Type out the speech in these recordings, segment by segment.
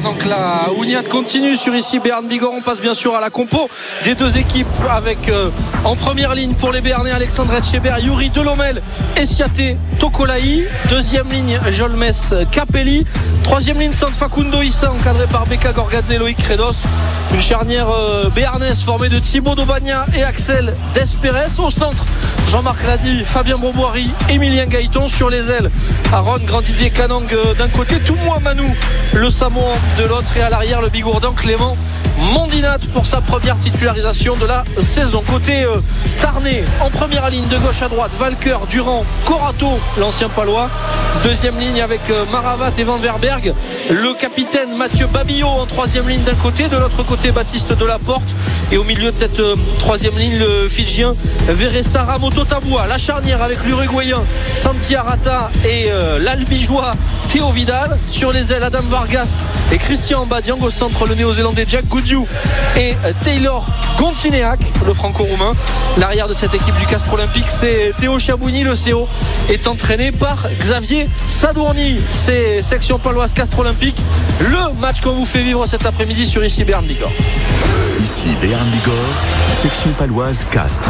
pendant que la Ouniate continue sur ici Béarn Bigorre. On passe bien sûr à la compo des deux équipes avec en première ligne pour les Béarnais Alexandre Etcheber, Yuri Delomel, Essiaté Tokolaï. Deuxième ligne Jolmes Capelli. Troisième ligne San Facundo Issa encadré par Beka Gorgadze et Loïc Credos. Une charnière béarnaise formée de Thibaut Daubagna et Axel Desperes. Au centre, Jean-Marc Lady, Fabien Boboiry, Emilien Gaëton. Sur les ailes, Aaron Grandidier Kanang d'un côté, Toumoua Manou le Samoan de l'autre, et à l'arrière le Bigourdan Clément Mondinat pour sa première titularisation de la saison. Côté Tarnais, en première ligne de gauche à droite, Valker, Durand, Corato, l'ancien palois. Deuxième ligne avec Maravat et Van Verberg. Le capitaine Mathieu Babillot en troisième ligne d'un côté, de l'autre côté Baptiste Delaporte, et au milieu de cette troisième ligne le Fidjien Veressa Ramoto Taboua. La charnière avec l'Uruguayen Santi Arata et l'Albigeois Théo Vidal. Sur les ailes, Adam Vargas et Christian Mbadiang. Au centre, le néo-zélandais Jack Goudiou et Taylor Gontineac, le franco-roumain. L'arrière de cette équipe du Castres Olympique, c'est Théo Chabouni. Le CO est entraîné par Xavier Sadourny. C'est section paloise Castres Olympique, le match qu'on vous fait vivre cet après-midi sur ici Béarn Bigorre. Ici Béarn Bigorre, section paloise Castres.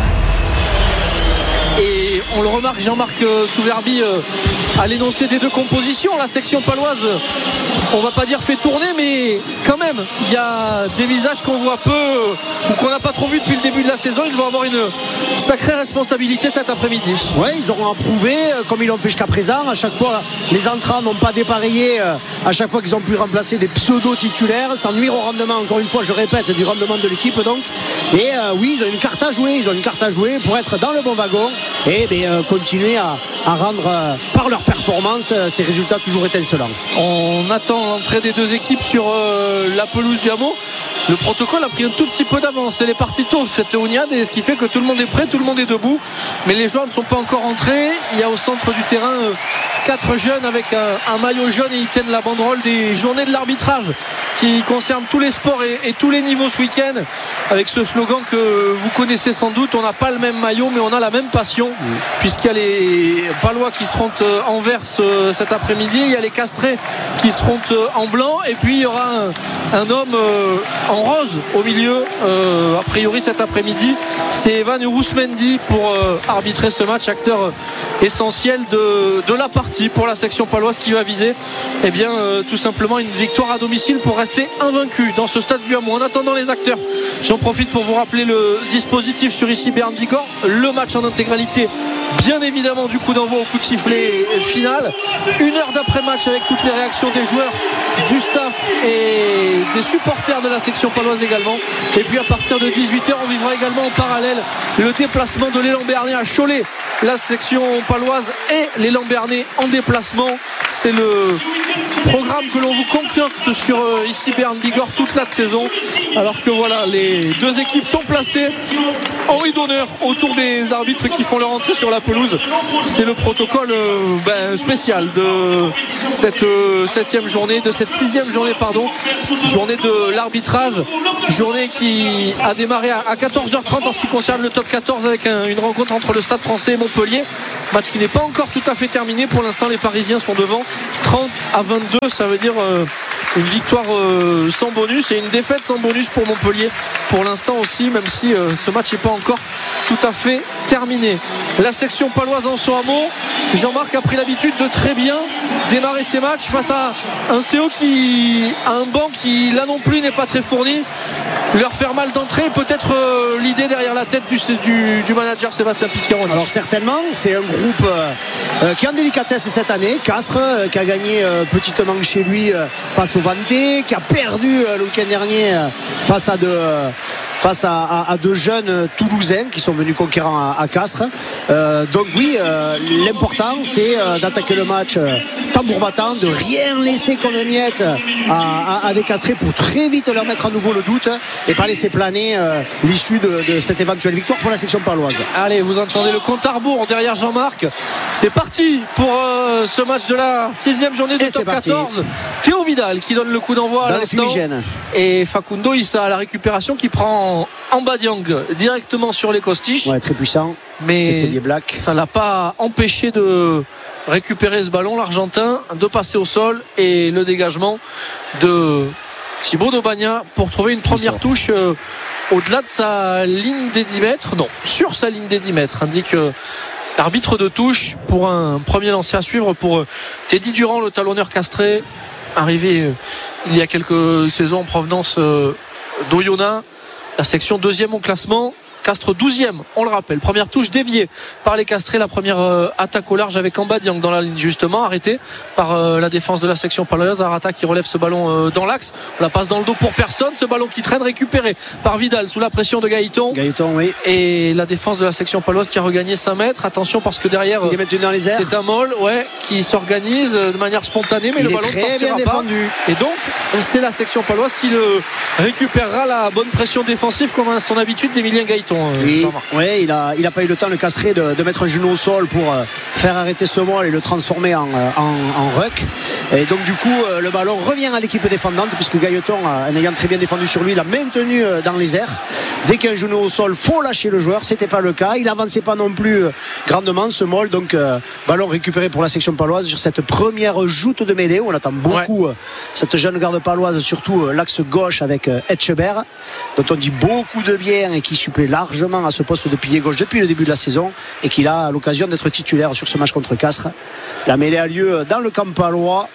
Et on le remarque, Jean-Marc Souverbi à l'énoncé des deux compositions, la section paloise, on va pas dire fait tourner, mais quand même il y a des visages qu'on voit peu ou qu'on n'a pas trop vu depuis le début de la saison. Ils vont avoir une sacrée responsabilité cet après-midi. Oui, ils auront approuvé comme ils l'ont fait jusqu'à présent. À chaque fois, les entrants n'ont pas dépareillé à chaque fois qu'ils ont pu remplacer des pseudo-titulaires sans nuire au rendement, encore une fois je le répète, du rendement de l'équipe donc. Et oui, ils ont une carte à jouer, pour être dans le bon wagon et continuer à rendre par leur performance ces résultats toujours étincelants. On attend l'entrée des deux équipes sur la pelouse du Hameau. Le protocole a pris un tout petit peu d'avance. Elle est partie tôt cette Ouniade, et ce qui fait que tout le monde est prêt, tout le monde est debout, mais les joueurs ne sont pas encore entrés. Il y a au centre du terrain 4 jeunes avec un maillot jaune, et ils tiennent la banderole des journées de l'arbitrage qui concerne tous les sports et tous les niveaux ce week-end, avec ce slogan que vous connaissez sans doute: on n'a pas le même maillot mais on a la même passion, puisqu'il y a les Palois qui seront en vert cet après-midi, il y a les Castrés qui seront en blanc, et puis il y aura un homme en rose au milieu a priori cet après-midi. C'est Evan Rousmendi pour arbitrer ce match, acteur essentiel de la partie pour la section paloise, qui va viser tout simplement une victoire à domicile pour rester invaincu dans ce stade du Hameau. En attendant les acteurs, j'en profite pour vous rappeler le dispositif sur ici Béarn Bigorre. Le match en intégralité, bien évidemment, du coup d'envoi au coup de sifflet final. 1 heure d'après-match avec toutes les réactions des joueurs, du staff et des supporters de la section paloise également. Et puis à partir de 18h, on vivra également en parallèle le déplacement de l'élan béarnais à Cholet. La section paloise et l'élan béarnais en déplacement. C'est le programme que l'on vous concocte sur ici Béarn Bigorre toute la saison. Alors que voilà, les deux équipes sont placées en rue d'honneur autour des arbitres qui font leur entrée sur la pelouse. C'est le protocole spécial de cette 7e journée, de cette 6e journée, journée de l'arbitrage, journée qui a démarré à 14h30 en ce qui concerne le top 14 avec une rencontre entre le Stade Français et Montpellier. Match qui n'est pas encore tout à fait terminé. Pour l'instant, les Parisiens sont devant 30-22. Ça veut dire une victoire sans bonus et une défaite sans bonus pour Montpellier pour l'instant aussi, même si ce match n'est pas encore tout à fait terminé. La section paloise en son hameau, Jean-Marc a pris l'habitude de très bien démarrer ses matchs face à un CO qui a un banc qui là non plus n'est pas très fourni. Leur faire mal d'entrée, peut-être l'idée derrière la tête du manager Sébastien Piccheroni. Alors certainement, c'est un groupe qui est en délicatesse cette année. Castres qui a gagné petitement chez lui face au Vanté, qui a perdu le week-end dernier face à deux jeunes Toulousains qui sont venus conquérants à Castres. Donc oui, l'important c'est d'attaquer le match tambour battant, de rien laisser comme miette à des Castrés pour très vite leur mettre à nouveau le doute et pas laisser planer l'issue de cette éventuelle victoire pour la section paloise. Allez, vous entendez le compte à rebours derrière Jean-Marc. C'est parti pour ce match de la 6e journée du top 14. Théo Vidal qui donne le coup d'envoi à l'instant, et Facundo Issa à la récupération qui prend Mbadiang directement sur les costiches. Ouais, très puissant. Mais ça l'a pas empêché de récupérer ce ballon, l'Argentin, de passer au sol et le dégagement de Thibaut d'Aubagnat pour trouver une première touche au-delà de sa ligne des 10 mètres. Non, sur sa ligne des 10 mètres, indique l'arbitre de touche pour un premier lancer à suivre pour Teddy Durand, le talonneur castré, arrivé il y a quelques saisons en provenance d'Oyonnax, la section 2e au classement. Castres 12e, on le rappelle. Première touche déviée par les Castrés. La première attaque au large avec Amba Diang dans la ligne, justement, arrêté par la défense de la section paloise. Arata qui relève ce ballon dans l'axe. On la passe dans le dos pour personne. Ce ballon qui traîne, récupéré par Vidal sous la pression de Gaëton. Oui. Et la défense de la section paloise qui a regagné 5 mètres. Attention parce que derrière, c'est un Moll qui s'organise de manière spontanée, mais le ballon ne sortira pas. Et donc, c'est la section paloise qui le récupérera, la bonne pression défensive comme à son habitude d'Emilien Gaëton. Oui, il a pas eu le temps, le Castré, de mettre un genou au sol pour faire arrêter ce Moll et le transformer en ruck. Et donc du coup le ballon revient à l'équipe défendante, puisque Gaëton, en ayant très bien défendu sur lui, l'a maintenu dans les airs. Dès qu'il y a un genou au sol, faut lâcher le joueur. C'était pas le cas, il avançait pas non plus grandement ce Moll. Donc ballon récupéré pour la section paloise sur cette première joute de mêlée où on attend beaucoup cette jeune garde paloise, surtout l'axe gauche avec Etchebert, dont on dit beaucoup de bien et qui supplée largement à ce poste de pilier gauche depuis le début de la saison et qu'il a l'occasion d'être titulaire sur ce match contre Castres. La mêlée a lieu dans le camp palois,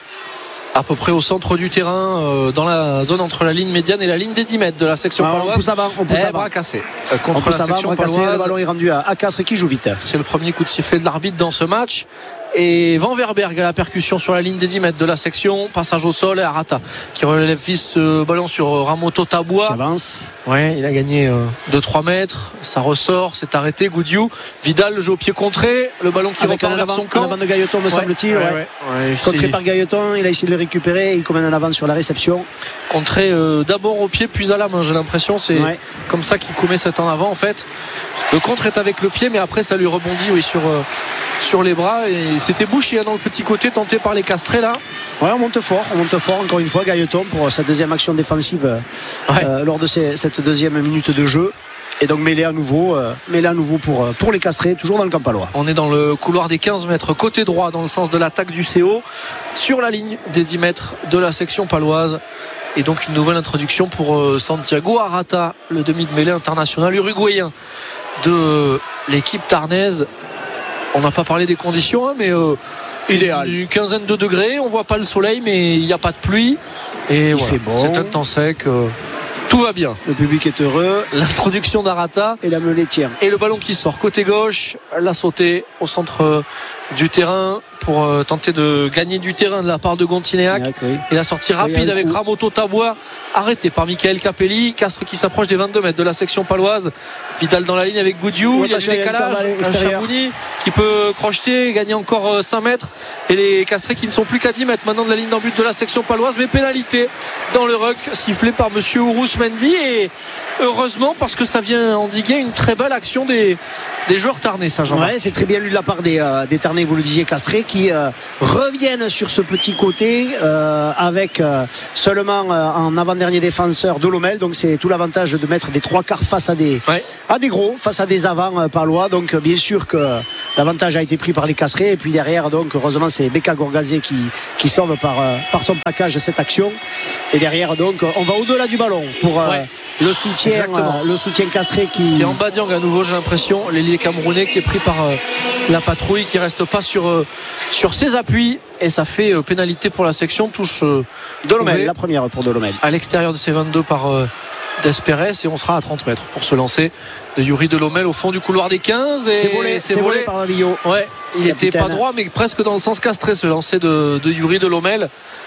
à peu près au centre du terrain, dans la zone entre la ligne médiane et la ligne des 10 mètres de la section paloise. On pousse avant. Bras cassé contre la section paloise. Le ballon est rendu à Castres qui joue vite. C'est le premier coup de sifflet de l'arbitre dans ce match. Et Van Verberg à la percussion sur la ligne des 10 mètres de la section. Passage au sol et Arata qui relève vite ce ballon sur Ramoto Taboua. Qui avance. Ouais, il a gagné 2-3 mètres. Ça ressort, c'est arrêté. Goudiou. Vidal, le jeu au pied contré. Le ballon qui repart vers son camp. En avant de Gaëton, me semble-t-il. Contré par Gaëton. Il a essayé de le récupérer. Il commande en avant sur la réception. Contré d'abord au pied, puis à la main. J'ai l'impression. C'est comme ça qu'il commet cet en avant, en fait. Le contre est avec le pied, mais après, ça lui rebondit sur les bras. Et c'était bouché dans le petit côté tenté par les Castrés là. On monte fort encore une fois Gaëton pour sa deuxième action défensive lors de cette deuxième minute de jeu. Et donc mêlé à nouveau pour les Castrés, toujours dans le camp palois. On est dans le couloir des 15 mètres côté droit dans le sens de l'attaque du CO, sur la ligne des 10 mètres de la section paloise. Et donc une nouvelle introduction pour Santiago Arata, le demi de mêlée international uruguayen de l'équipe tarnaise. On n'a pas parlé des conditions, mais idéal. Une quinzaine de degrés, on voit pas le soleil, mais il n'y a pas de pluie. Et il fait beau. C'est un temps sec. Tout va bien. Le public est heureux. L'introduction d'Arata. Et la mêlée tient. Et le ballon qui sort côté gauche, la sautée au centre du terrain pour tenter de gagner du terrain de la part de Gontinéac. Et la sortie rapide avec Ramoto Taboua, arrêté par Michael Capelli. Castres qui s'approche des 22 mètres de la section paloise. Vidal dans la ligne avec Goudiou. Il y a du décalage. Un Chamouni qui peut crocheter, gagner encore 5 mètres. Et les Castrés qui ne sont plus qu'à 10 mètres maintenant de la ligne d'en but de la section paloise. Mais pénalité dans le ruck sifflé par monsieur Ourous Mendy. Et heureusement, parce que ça vient endiguer une très belle action des joueurs tarnais, ça, Jean-Marc. C'est très bien lu de la part des tarnais, vous le disiez, Castrés, qui reviennent sur ce petit côté avec seulement en avant-dernier défenseur Delomel. Donc c'est tout l'avantage de mettre des trois quarts face à des gros, face à des avants palois. Donc bien sûr que l'avantage a été pris par les Castrés. Et puis derrière, donc heureusement, c'est Beka Gourgazé qui sauve par son plaquage cette action. Et derrière, donc on va au-delà du ballon pour le soutien Castré qui... C'est Amba Diang à nouveau, j'ai l'impression, l'ailier camerounais qui est pris par la patrouille, qui reste pas sur ses appuis, et ça fait pénalité pour la section. Touche Delomel, la première pour Delomel à l'extérieur de ses 22 par Desperes, et on sera à 30 mètres pour se lancer de Yuri Delomel au fond du couloir des 15. Et c'est volé par Ravillot. Il était pas droit, mais presque dans le sens castré, ce lancer de Yuri Delomel.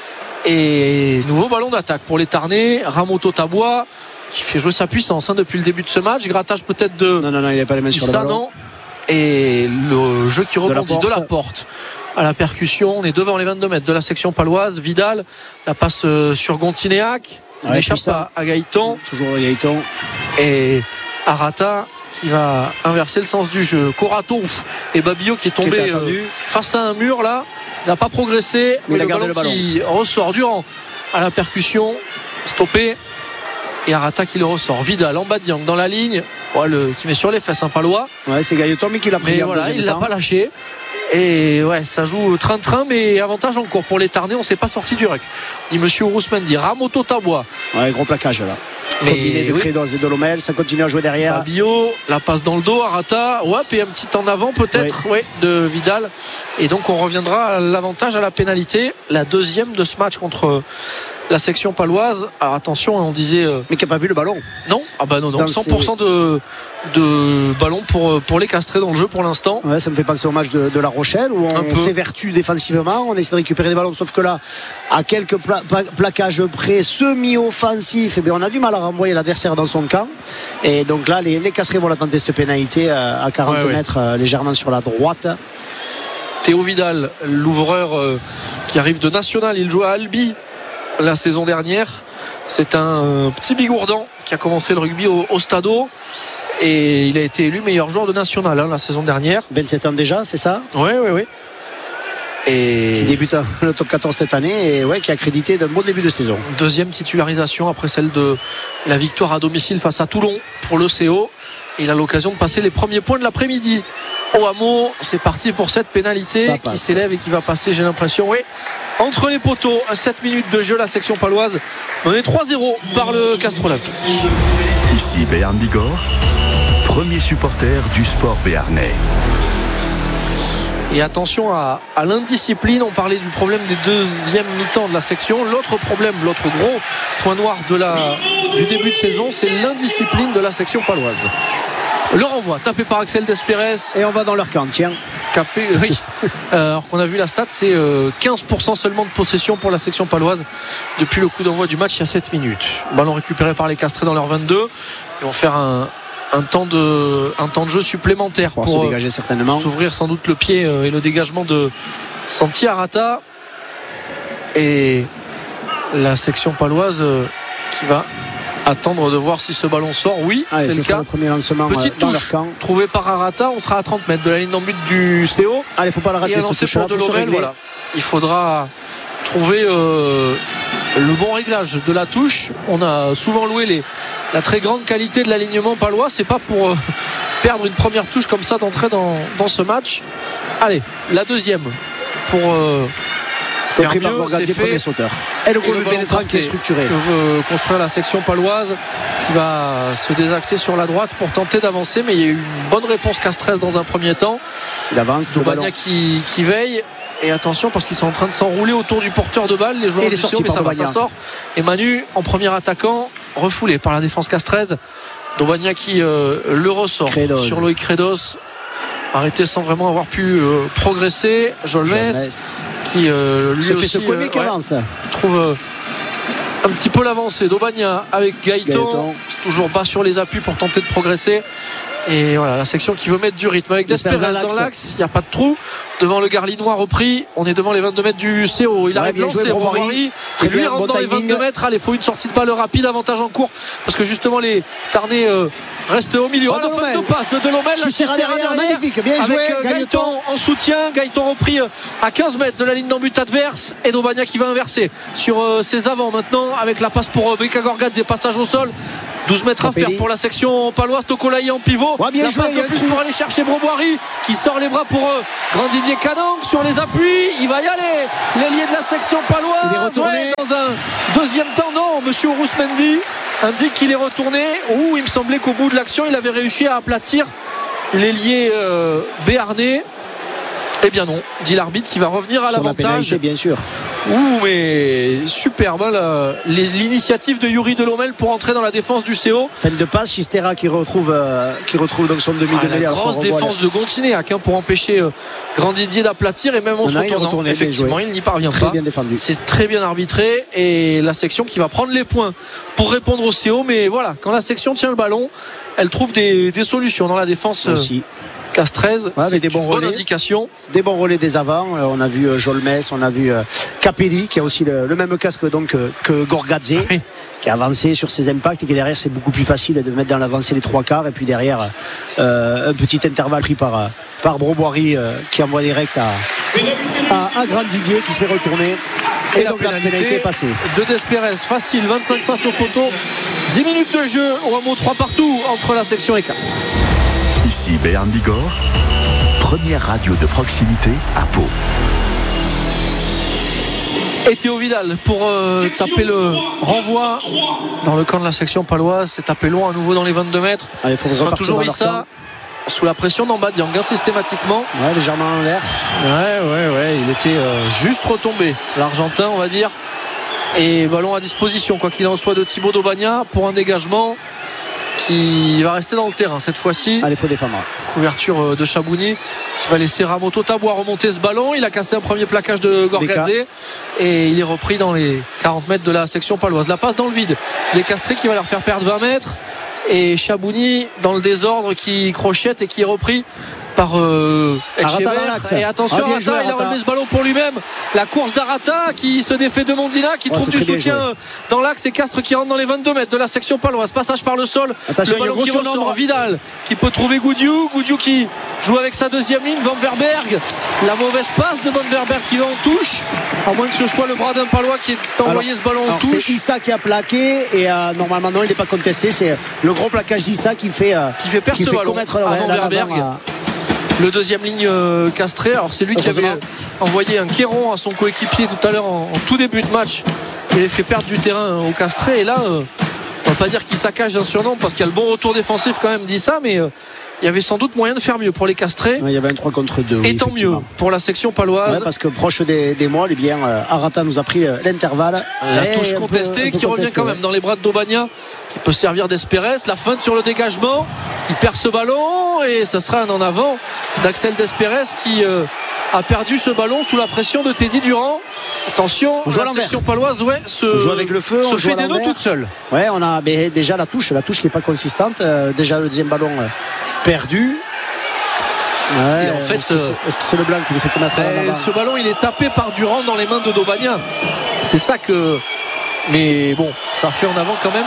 Et nouveau ballon d'attaque pour les Tarnais. Ramoto Taboua qui fait jouer sa puissance depuis le début de ce match. Grattage peut-être de... Non, il n'a pas les mains sur le ballon. Non. Et le jeu qui rebondit de la porte à la percussion. On est devant les 22 mètres de la section paloise. Vidal, la passe sur Gontinéac. Il n'échappe pas à Gaëton. Toujours Gaëton. Et Arata qui va inverser le sens du jeu. Corato et Babillot qui est tombé face à un mur là. Il n'a pas progressé, mais le ballon qui ressort Durand à la percussion, stoppé. Et Arata qui le ressort. Vidal, Amba Diang dans la ligne, qui met sur les fesses un palois. C'est Gaëton mais qui l'a pris. Mais il l'a pas lâché. Et ouais, ça joue train-train, mais avantage en cours pour les Tarnais. On s'est pas sorti du ruck, dit monsieur Ourous-Mendy. Ramoto Tabois. Ouais, gros plaquage là. Combiné de Credos et de Lomel, ça continue à jouer derrière. Fabio, la passe dans le dos, Arata, et un petit en avant peut-être de Vidal. Et donc on reviendra à l'avantage à la pénalité, la deuxième de ce match contre la section paloise. Alors attention, on disait. Mais qui n'a pas vu le ballon. Non, non. 100% de ballon pour les Castrés dans le jeu pour l'instant. Ouais, ça me fait penser au match de La Rochelle où on s'évertue défensivement, on essaie de récupérer des ballons, sauf que là, à quelques plaquages près, semi-offensifs, on a du mal à renvoyer l'adversaire dans son camp. Et donc là, les Castrés vont la tenter cette pénalité à 40 mètres, légèrement sur la droite. Théo Vidal, l'ouvreur qui arrive de National, il joue à Albi la saison dernière. C'est un petit bigourdan qui a commencé le rugby au Stadeau et il a été élu meilleur joueur de National la saison dernière. 27 ans déjà, c'est ça ? Oui. Et qui débute le top 14 cette année et qui est accrédité d'un bon début de saison. Deuxième titularisation après celle de la victoire à domicile face à Toulon pour le CO. Il a l'occasion de passer les premiers points de l'après-midi au hameau. C'est parti pour cette pénalité qui s'élève et qui va passer, j'ai l'impression, entre les poteaux. 7 minutes de jeu, la section paloise. On est 3-0 par le Castrolab. Ici Béarn Bigorre, premier supporter du sport béarnais. Et attention à l'indiscipline. On parlait du problème des deuxièmes mi-temps de la section. L'autre problème, l'autre gros point noir du début de saison, c'est l'indiscipline de la section paloise. Le renvoi tapé par Axel Despérez. Et on va dans leur camp, tiens. Alors qu'on a vu la stat, c'est 15% seulement de possession pour la section paloise depuis le coup d'envoi du match il y a 7 minutes. Ballon récupéré par les Castrés dans leur 22. Ils vont faire un temps de jeu supplémentaire pour se dégager certainement, s'ouvrir sans doute le pied et le dégagement de Santi Arata. Et la section paloise qui va attendre de voir si ce ballon sort. C'est le cas. Le premier lancement. Petite touche trouvée par Arata. On sera à 30 mètres de la ligne d'en but du CO. Il ne faut pas la rater. Pour de Lomel, il faudra trouver le bon réglage de la touche. On a souvent loué la très grande qualité de l'alignement palois. C'est pas pour perdre une première touche comme ça d'entrée dans ce match. Allez, la deuxième pour c'est pris par Gorgadze, premier sauteur. Et le gros pénétrant qui est structuré. Que veut construire la section paloise, qui va se désaxer sur la droite pour tenter d'avancer, mais il y a eu une bonne réponse castresse dans un premier temps. Il avance. Dobagna qui veille. Et attention parce qu'ils sont en train de s'enrouler autour du porteur de balle, les joueurs du CO, mais ça sort. Et Manu en premier attaquant, refoulé par la défense castraise. Dobagna qui le ressort sur Loïc Credos, arrêté sans vraiment avoir pu progresser. Jolmes qui lui aussi trouve un petit peu l'avancée. Dobagna avec Gaëtan, toujours bas sur les appuis pour tenter de progresser. Et voilà, la section qui veut mettre du rythme avec Despérez dans l'axe. Il n'y a pas de trou devant le Garlinois repris. On est devant les 22 mètres du CO. Il arrive lancé Broboiry et lui rentre dans les 22 mètres. Allez, il faut une sortie de balle rapide, avantage en cours parce que justement les Tarnais restent au milieu. La fin de passe de Delomel, la Chistera derrière, magnifique, bien joué. Avec Gaëtan en soutien. Gaëtan repris à 15 mètres de la ligne d'en but adverse. Et Dobagna qui va inverser sur ses avants maintenant avec la passe pour Beka Gorgadze, passage au sol. 12 mètres à faire pour la section paloise. Tokolaï en pivot. La passe de plus pour aller chercher Broboiry qui sort les bras pour Grand Didier Canang sur les appuis. Il va y aller. L'ailier de la section paloise. Dans un deuxième temps, non. Monsieur Ourous-Mendy indique qu'il est retourné. Il me semblait qu'au bout de l'action, il avait réussi à aplatir l'ailier béarnais. Eh bien non, dit l'arbitre qui va revenir à l'avantage. Bien sûr. Mais superbe l'initiative de Yuri Delomel pour entrer dans la défense du CO. Fin de passe, Chistera qui retrouve donc son demi de mêlée. La grosse défense de Gontinéac pour empêcher Grand Didier d'aplatir et même en se retournant. Effectivement, il n'y parvient pas. Bien défendu. C'est très bien arbitré et la section qui va prendre les points pour répondre au CO. Mais voilà, quand la section tient le ballon, elle trouve des solutions dans la défense. Aussi. Castrez, avec des bons relais, des bons relais des avants. On a vu Jolmes, on a vu Capelli qui a aussi le même casque donc que Gorgadze, qui a avancé sur ses impacts et qui derrière c'est beaucoup plus facile de mettre dans l'avancée les trois quarts et puis derrière un petit intervalle pris par Broboiry qui envoie direct à Grand Didier qui se fait retourner. Et donc la pénalité est passée. De Despérez, facile, 25 passes au poteau, 10 minutes de jeu au hameau 3 partout entre la section et Castres. Ici Béarn Bigorre, première radio de proximité à Pau. Et Théo Vidal pour taper le renvoi dans le camp de la section paloise. C'est tapé loin à nouveau dans les 22 mètres. Allez, faut ce sera toujours Issa sous la pression d'en bas de Yang systématiquement. Ouais, légèrement en l'air. Ouais, il était juste retombé, l'Argentin, on va dire. Et ballon à disposition, quoi qu'il en soit, de Thibaut Daubagna pour un dégagement qui va rester dans le terrain cette fois-ci. Allez, faut défendre. Couverture de Chabouni qui va laisser Ramoto Taboua remonter ce ballon. Il a cassé un premier plaquage de Gorgadze et il est repris dans les 40 mètres de la section paloise. La passe dans le vide des Castrés qui va leur faire perdre 20 mètres et Chabouni dans le désordre qui crochette et qui est repris par Etchever. Et attention, Arata, il a relevé ce ballon pour lui-même. La course d'Arata qui se défait de Mondina, qui trouve du soutien dans l'axe, et Castres qui rentre dans les 22 mètres de la section paloise. Passage par le sol, attention, le ballon qui ressort. Vidal qui peut trouver Goudiou qui joue avec sa deuxième ligne. Van Verberg, la mauvaise passe de Van Verberg qui va en touche, à moins que ce soit le bras d'un Palois qui ait envoyé ce ballon en touche. C'est Issa qui a plaqué et normalement non, il n'est pas contesté. C'est le gros plaquage d'Issa qui fait perdre ce ballon à Van Verberg. Le deuxième ligne Castré. Alors c'est lui qui avait envoyé un kéron à son coéquipier tout à l'heure en tout début de match. Il avait fait perdre du terrain au Castré. Et là, on va pas dire qu'il saccage d'un surnom parce qu'il y a le bon retour défensif quand même, dit ça, mais il y avait sans doute moyen de faire mieux pour les Castrés. Il y avait un 3 contre 2. Et tant mieux pour la section paloise. Parce que proche des mois, eh bien, Arata nous a pris l'intervalle. La touche contestée qui revient quand même dans les bras de Daubagna, qui peut servir d'Espérès. La feinte sur le dégagement, il perd ce ballon et ça sera un en avant d'Axel d'Espérès qui a perdu ce ballon sous la pression de Teddy Durand. Attention, la section paloise on joue avec le feu, se fait des nœuds toute seule. Ouais, on a déjà la touche qui n'est pas consistante. Déjà le deuxième ballon perdu. Ouais, et en fait, est-ce que c'est le blanc qui lui fait commettre ce ballon, il est tapé par Durand dans les mains de Daubagna. C'est ça que. Mais bon, ça fait en avant quand même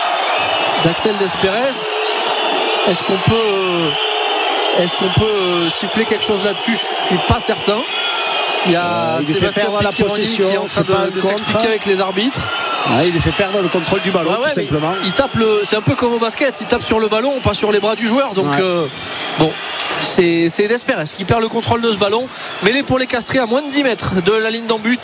d'Axel d'Espérès. Est-ce qu'on peut siffler quelque chose là-dessus? Je suis pas certain. Il y a Sébastien Picchironi qui est en train de s'expliquer avec les arbitres. Ouais, il lui fait perdre le contrôle du ballon, tout simplement. Il tape c'est un peu comme au basket, il tape sur le ballon, pas sur les bras du joueur. Donc bon, c'est d'Espérès qui perd le contrôle de ce ballon. Mêlé pour les Castrés à moins de 10 mètres de la ligne d'en but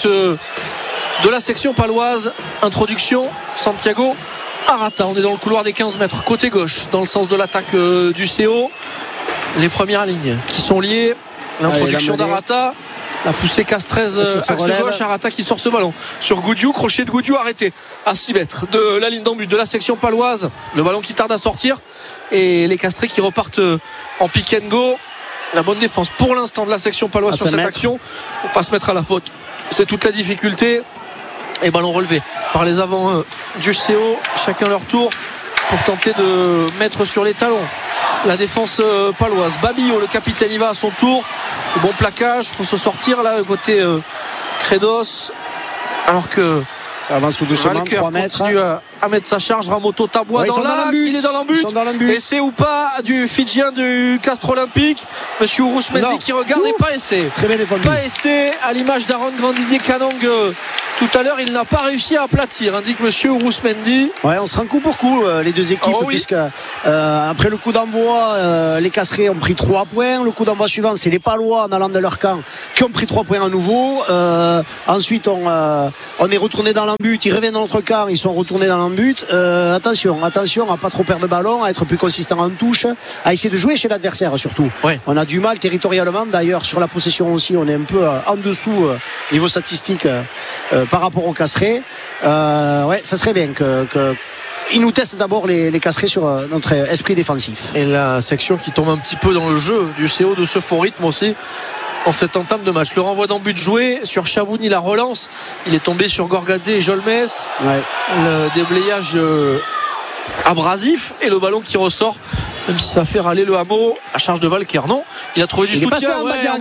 de la section paloise. Introduction Santiago Arata. On est dans le couloir des 15 mètres, côté gauche, dans le sens de l'attaque du CO. Les premières lignes qui sont liées. L'introduction d'Arata. La poussée castraise axe gauche, Arata qui sort ce ballon sur Goudiou, crochet de Goudiou arrêté à 6 mètres de la ligne d'en but de la section paloise. Le ballon qui tarde à sortir et les Castrés qui repartent en pick and go. La bonne défense pour l'instant de la section paloise sur cette action. Faut pas se mettre à la faute, c'est toute la difficulté. Et ballon relevé par les avants du CO, chacun leur tour pour tenter de mettre sur les talons la défense paloise. Babillot, le capitaine, y va à son tour. Le bon plaquage, il faut se sortir là, le côté Credos, alors que ça avance tout doucement, Valker continue à mettre sa charge. Ramoto Taboua dans l'axe, il est dans l'embut. Essai ou pas du Fidjien du Castres Olympique, monsieur Ourous Mendy qui regarde et pas essai. Pas essai à l'image d'Aaron Grandidier Kanang tout à l'heure, il n'a pas réussi à aplatir, indique monsieur Ourous Mendy. Ouais, on se rend coup pour coup les deux équipes, puisque après le coup d'envoi, les Castrés ont pris 3 points. Le coup d'envoi suivant, c'est les Palois en allant de leur camp qui ont pris 3 points à nouveau. Ensuite on est retourné dans l'embut, ils reviennent dans notre camp, ils sont retournés dans l'embut. Attention à pas trop perdre de ballon, à être plus consistant en touche, à essayer de jouer chez l'adversaire surtout. On a du mal territorialement, d'ailleurs sur la possession aussi, on est un peu en dessous niveau statistique par rapport aux Castrés. Ça serait bien qu'ils nous testent d'abord les Castrés sur notre esprit défensif. Et la section qui tombe un petit peu dans le jeu du CO de ce faux rythme aussi en cette entame de match. Le renvoi d'en but joué sur Chabouni, la relance, il est tombé sur Gorgadze et Jolmes. Le déblayage abrasif et le ballon qui ressort, même si ça fait râler le hameau. À charge de Valker, non, il a trouvé du soutien.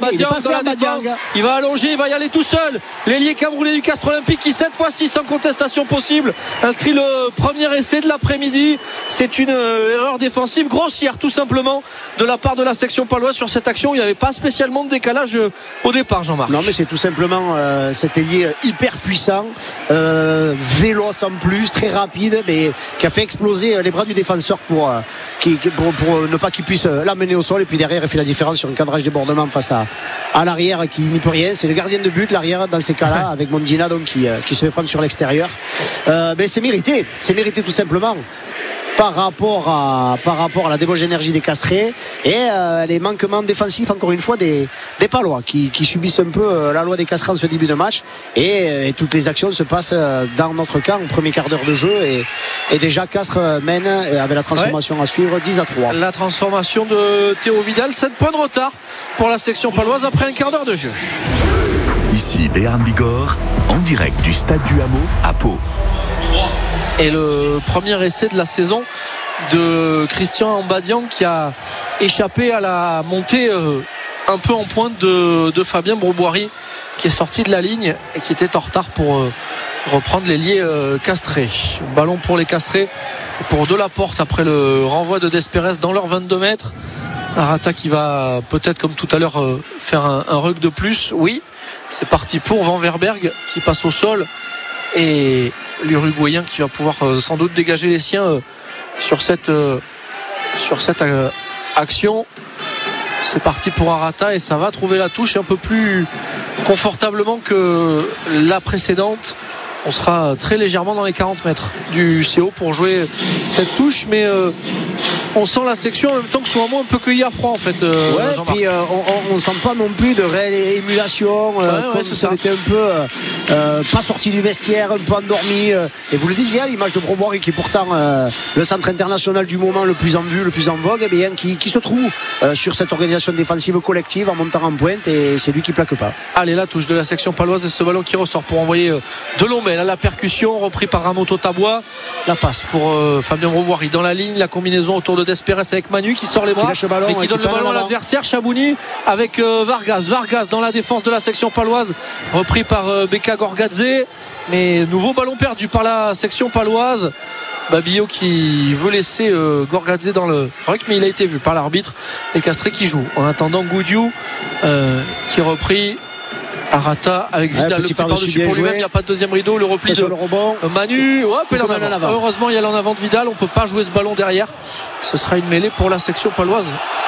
Il va allonger, il va y aller tout seul. L'ailier camerounais du Castres Olympique qui cette fois-ci sans contestation possible inscrit le premier essai de l'après-midi. C'est une erreur défensive grossière tout simplement de la part de la section paloise sur cette action. Il n'y avait pas spécialement de décalage au départ, Jean-Marc. Non, mais c'est tout simplement cet ailier hyper puissant, véloce en plus, très rapide, mais qui a fait exploser les bras du défenseur pour pour ne pas qu'il puisse l'amener au sol. Et puis derrière, il fait la différence sur un cadrage débordement face à l'arrière qui n'y peut rien. C'est le gardien de but, l'arrière, dans ces cas-là, avec Mondina donc, qui se fait prendre sur l'extérieur. Mais c'est mérité tout simplement. Par rapport à la débauche d'énergie des Castrés et les manquements défensifs encore une fois des Palois qui subissent un peu la loi des Castrés en ce début de match et toutes les actions se passent dans notre camp au premier quart d'heure de jeu et déjà Castres mène avec la transformation à suivre 10-3. La transformation de Théo Vidal, 7 points de retard pour la section paloise après un quart d'heure de jeu. Ici Béarn Bigorre en direct du stade du Hameau à Pau. Et le premier essai de la saison de Christian Mbadian qui a échappé à la montée un peu en pointe de Fabien Brouboiry qui est sorti de la ligne et qui était en retard pour reprendre l'ailier castré. Ballon pour les Castrés pour Delaporte après le renvoi de Desperes dans leurs 22 mètres. Arata qui va peut-être comme tout à l'heure faire un rug de plus. Oui, c'est parti pour Van Verberg qui passe au sol et l'Uruguayen qui va pouvoir sans doute dégager les siens sur cette action. C'est parti pour Arata et ça va trouver la touche un peu plus confortablement que la précédente. On sera très légèrement dans les 40 mètres du CO pour jouer cette touche, mais on sent la section en même temps que ce moment un peu cueilli à froid en fait. Puis on sent pas non plus de réelle émulation, comme ça était un peu pas sorti du vestiaire, un peu endormi. Et vous le disiez, l'image de Brouboiry qui est pourtant le centre international du moment le plus en vue, le plus en vogue, et bien qui se trouve sur cette organisation défensive collective en montant en pointe et c'est lui qui plaque pas. Allez, la touche de la section paloise et ce ballon qui ressort pour envoyer de Lommel à la percussion, repris par Ramoto Tabois. La passe pour Fabien Brouboiry dans la ligne, la combinaison autour de Desperes avec Manu qui sort les bras mais qui donne le ballon à l'adversaire. Chabouni avec Vargas dans la défense de la section paloise, repris par Beka Gorgadze, mais nouveau ballon perdu par la section paloise. Babillo qui veut laisser Gorgadze dans le ruck, mais il a été vu par l'arbitre. Les Castrés qui jouent en attendant Goudiou qui est repris. Arata avec Vidal, le petit par-dessus pour lui-même, il n'y a pas de deuxième rideau, le repli de Manu, heureusement il y a l'en avant de Vidal, on ne peut pas jouer ce ballon derrière, ce sera une mêlée pour la section paloise.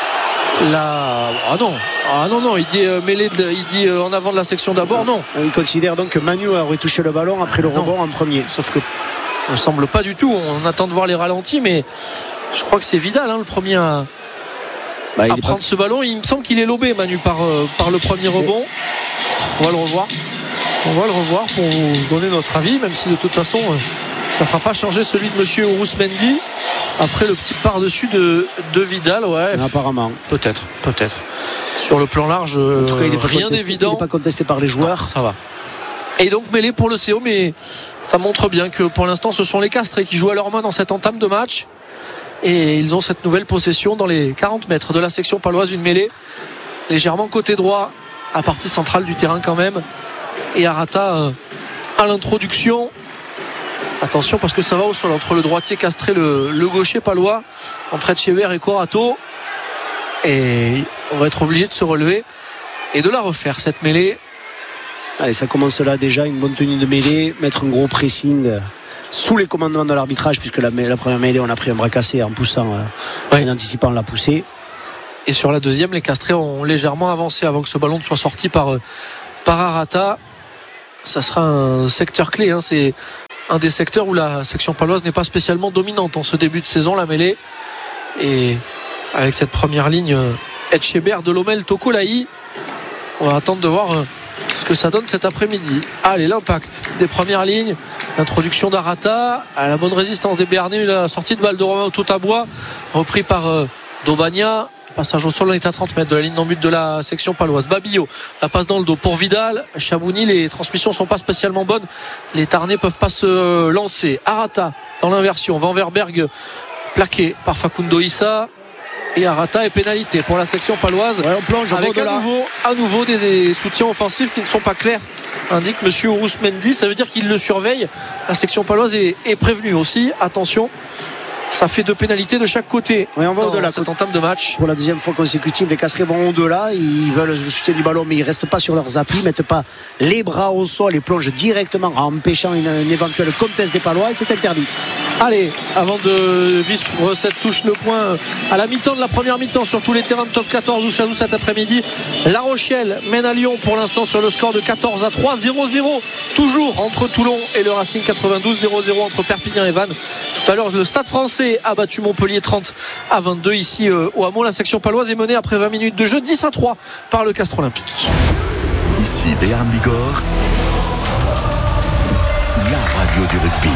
Non, il dit mêlée il dit en avant de la section d'abord, non. Il considère donc que Manu aurait touché le ballon après le rebond en premier. Sauf que on ne semble pas du tout, on attend de voir les ralentis, mais je crois que c'est Vidal le premier à prendre ce ballon. Il me semble qu'il est lobé Manu par le premier rebond. On va le revoir pour vous donner notre avis, même si de toute façon ça ne fera pas changer celui de monsieur Ourous-Mendy après le petit par-dessus de Vidal. Apparemment peut-être sur le plan large, en tout cas, rien d'évident. Il n'est pas contesté par les joueurs. Non, ça va. Et donc mêlé pour le CO, mais ça montre bien que pour l'instant ce sont les Castrés qui jouent à leur main dans cette entame de match et ils ont cette nouvelle possession dans les 40 mètres de la section paloise, une mêlée légèrement côté droit à partie centrale du terrain quand même, et Arata à l'introduction, attention parce que ça va au sol entre le droitier Castré, le gaucher palois, entre Etchever et Corato, et on va être obligé de se relever et de la refaire cette mêlée. Allez, ça commence là déjà, une bonne tenue de mêlée, mettre un gros pressing sous les commandements de l'arbitrage, puisque la première mêlée on a pris un bras cassé en poussant en anticipant la poussée. Et sur la deuxième, les Castrés ont légèrement avancé avant que ce ballon ne soit sorti par Arata. Ça sera un secteur clé. C'est un des secteurs où la section paloise n'est pas spécialement dominante en ce début de saison, la mêlée. Et avec cette première ligne, Etcheber, Delomel, Tokolaï, on va attendre de voir ce que ça donne cet après-midi. Allez, l'impact des premières lignes. L'introduction d'Arata à la bonne résistance des Béarnais. La sortie de balle de Romain Tabois, repris par Daubagna. Passage au sol, on est à 30 mètres de la ligne d'en but de la section paloise. Babillo, la passe dans le dos pour Vidal. Chabouni, les transmissions sont pas spécialement bonnes. Les Tarnais peuvent pas se lancer. Arata dans l'inversion. Van Verberg plaqué par Facundo Issa. Et Arata est pénalité pour la section paloise. On plonge avec à nouveau des soutiens offensifs qui ne sont pas clairs, indique monsieur Ourous-Mendy. Ça veut dire qu'il le surveille. La section paloise est prévenue aussi. Attention. Ça fait 2 pénalités de chaque côté. On va au-delà cette entame de match. Pour la deuxième fois consécutive, les Castrés vont au-delà. Ils veulent le soutien du ballon, mais ils ne restent pas sur leurs appuis, mettent pas les bras au sol et plongent directement en empêchant une éventuelle conteste des Palois. Et c'est interdit. Allez, avant de vivre cette touche, le point à la mi-temps de la première mi-temps sur tous les terrains de top 14 ou Chazoux cet après-midi. La Rochelle mène à Lyon pour l'instant sur le score de 14-3, 0-0 toujours entre Toulon et le Racing 92, 0-0 entre Perpignan et Vannes. Tout à l'heure, le Stade Français a battu Montpellier 30-22 ici au Hamon. La section paloise est menée après 20 minutes de jeu, 10-3 par le Castres Olympique. Ici Béarn Bigorre, la radio du rugby.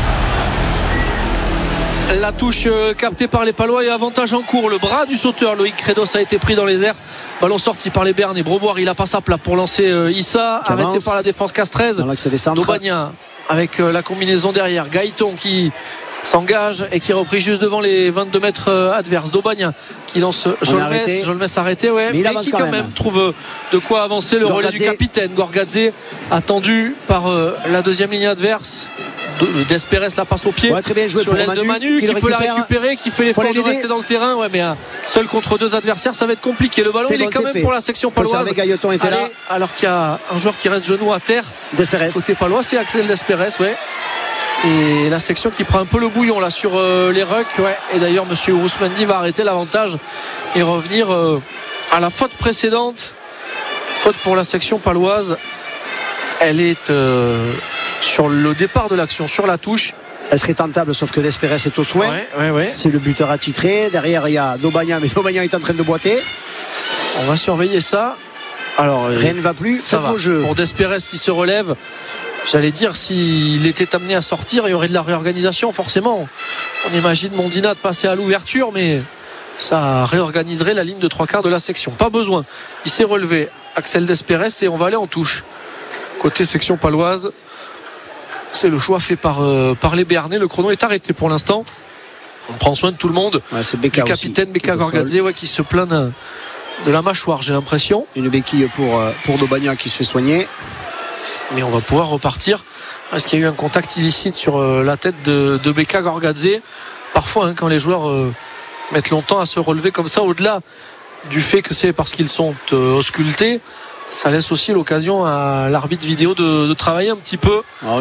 La touche captée par les Palois et avantage en cours. Le bras du sauteur Loïc Credos a été pris dans les airs. Ballon sorti par les Béarnais. Broboire, il a pas sa place pour lancer Issa, arrêté par la défense castraise. Daubagna avec la combinaison derrière. Gaëton qui s'engage et qui est repris juste devant les 22 mètres adverses. Daubagna qui lance Jolmes arrêté, ouais, mais qui quand même trouve de quoi avancer. Le relais du capitaine Gorgadze attendu par la deuxième ligne adverse. Desperes la passe au pied, ouais, très bien joué sur l'aile de Manu qui peut la récupérer, qui fait l'effort de rester dans le terrain, ouais, mais seul contre deux adversaires ça va être compliqué. Le ballon il est quand même pour la section paloise. Alors qu'il y a un joueur qui reste genou à terre côté palois, c'est Axel Desperes, ouais. Et la section qui prend un peu le bouillon là sur les rucks, ouais. Et d'ailleurs monsieur Ousmandi va arrêter l'avantage et revenir à la faute précédente. Faute pour la section paloise. Elle est sur le départ de l'action, sur la touche. Elle serait tentable, sauf que Desperes est au soin. Ouais. C'est le buteur attitré. Derrière, il y a Daubagna, mais Daubagna est en train de boiter. On va surveiller ça. Alors, rien ne va plus. Ça va. Pour Desperes, s'il se relève, j'allais dire, s'il était amené à sortir, il y aurait de la réorganisation, forcément. On imagine Mondina de passer à l'ouverture, mais ça réorganiserait la ligne de 3/4 de la section. Pas besoin. Il s'est relevé, Axel Desperes, et on va aller en touche. Côté section paloise. C'est le choix fait par les Béarnais. Le chrono est arrêté pour l'instant. On prend soin de tout le monde. Ouais, c'est Beka, le capitaine Beka Gorgadze, ouais, qui se plaint de la mâchoire, j'ai l'impression. Une béquille pour Daubagna qui se fait soigner. Mais on va pouvoir repartir. Est-ce qu'il y a eu un contact illicite sur la tête de Beka Gorgadze? Parfois, quand les joueurs mettent longtemps à se relever comme ça, au-delà du fait que c'est parce qu'ils sont auscultés, ça laisse aussi l'occasion à l'arbitre vidéo de travailler un petit peu. Alors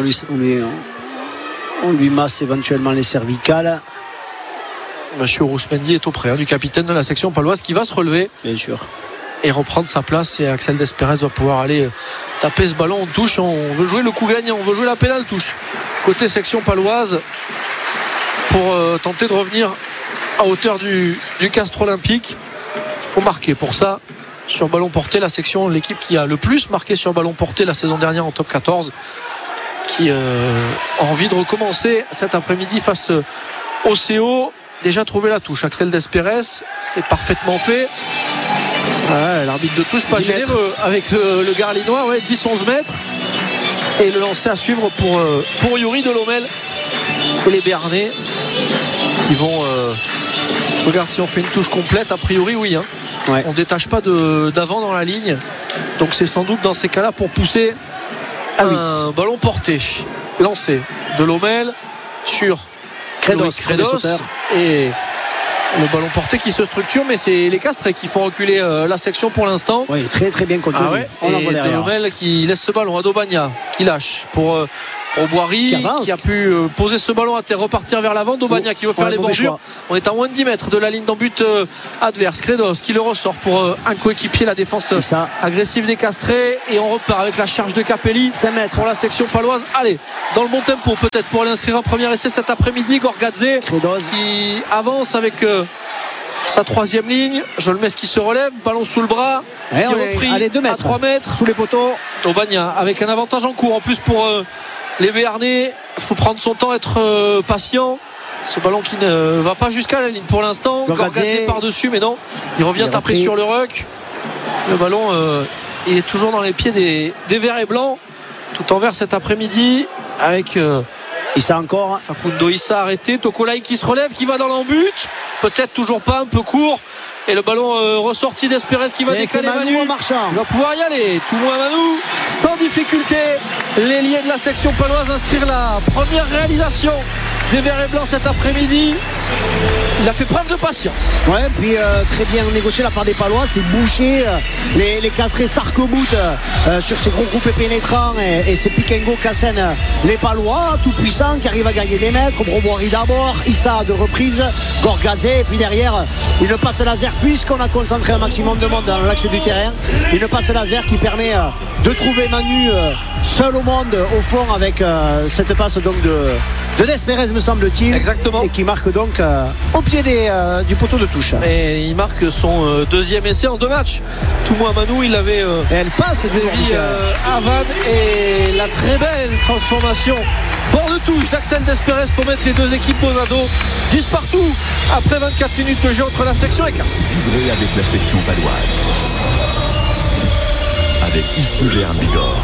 on lui masse éventuellement les cervicales. Monsieur Rousmendi est auprès du capitaine de la section paloise qui va se relever. Bien sûr. Et reprendre sa place. Et Axel Desperes va pouvoir aller taper ce ballon en touche. On veut jouer le coup gagnant. On veut jouer la pénale touche. Côté section paloise. Pour tenter de revenir à hauteur du Castres Olympique. Il faut marquer pour ça. Sur ballon porté, la section, l'équipe qui a le plus marqué sur ballon porté la saison dernière en top 14, qui a envie de recommencer cet après-midi face au CO. Déjà trouvé la touche. Axel Desperes, c'est parfaitement fait. Ouais, l'arbitre de touche pas généreux avec le Garlinois, 10-11 mètres. Et le lancer à suivre pour Yuri Delhommel et les Béarnais qui vont. Je regarde si on fait une touche complète. A priori, oui. Ouais. On ne détache pas d'avant dans la ligne. Donc c'est sans doute dans ces cas-là pour pousser un ballon porté. Lancé de Delhommel sur Credos et le ballon porté qui se structure, mais c'est les Castres qui font reculer la section pour l'instant. Oui, très très bien contenu. Et Delhommel qui laisse ce ballon à Daubagna qui lâche pour Broboiry qui a pu poser ce ballon à terre, repartir vers l'avant. Daubagna qui veut faire les bordures. On est à moins de 10 mètres de la ligne d'en but adverse. Credos qui le ressort pour un coéquipier, la défense agressive des Castrés, et on repart avec la charge de Capelli 5 mètres pour la section paloise. Allez, dans le bon tempo peut-être pour aller inscrire un premier essai cet après-midi. Gorgadze qui avance avec sa troisième ligne. Jolmes qui se relève, ballon sous le bras, qui est repris 2 mètres, à 3 mètres sous les poteaux. Daubagna avec un avantage en cours en plus pour les Béarnais. Il faut prendre son temps, être patient. Ce ballon qui ne va pas jusqu'à la ligne pour l'instant. Gorgadze par-dessus, mais non, il revient taper sur le ruck. Le ballon il est toujours dans les pieds des Verts et Blancs, tout en vert cet après-midi, avec Issa encore. Facundo Issa arrêté. Tokolaï qui se relève, qui va dans l'embut. Peut-être toujours pas, un peu court. Et le ballon ressorti d'Esperes qui va décaler Manu. Il va pouvoir y aller. Tout moins Manu. Sans difficulté. L'ailier de la section paloise inscrire la première réalisation des Verts et Blancs cet après-midi. Il a fait preuve de patience. Ouais, puis très bien négocié la part des Palois, c'est boucher les casserets s'arc-boutent sur ces gros groupes pénétrants et ces pick and go cassènent les Palois, tout puissants qui arrivent à gagner des mètres. Broboiry d'abord, Issa de reprise, Gorgadze, et puis derrière une passe laser, puisqu'on a concentré un maximum de monde dans l'axe du terrain, une passe laser qui permet de trouver Manu seul au monde au fond avec cette passe donc de Desperez, me semble-t-il. Exactement. Et qui marque donc au pied du poteau de touche. Et il marque son deuxième essai en 2 matchs. Tout moins Manu, il avait et elle passe sévi à Vannes, et la très belle transformation bord de touche d'Axel Desperez pour mettre les deux équipes dos à dos. 10 partout après 24 minutes de jeu entre la section et Castres. Vibré avec la section paloise. Avec ici Béarn Bigorre.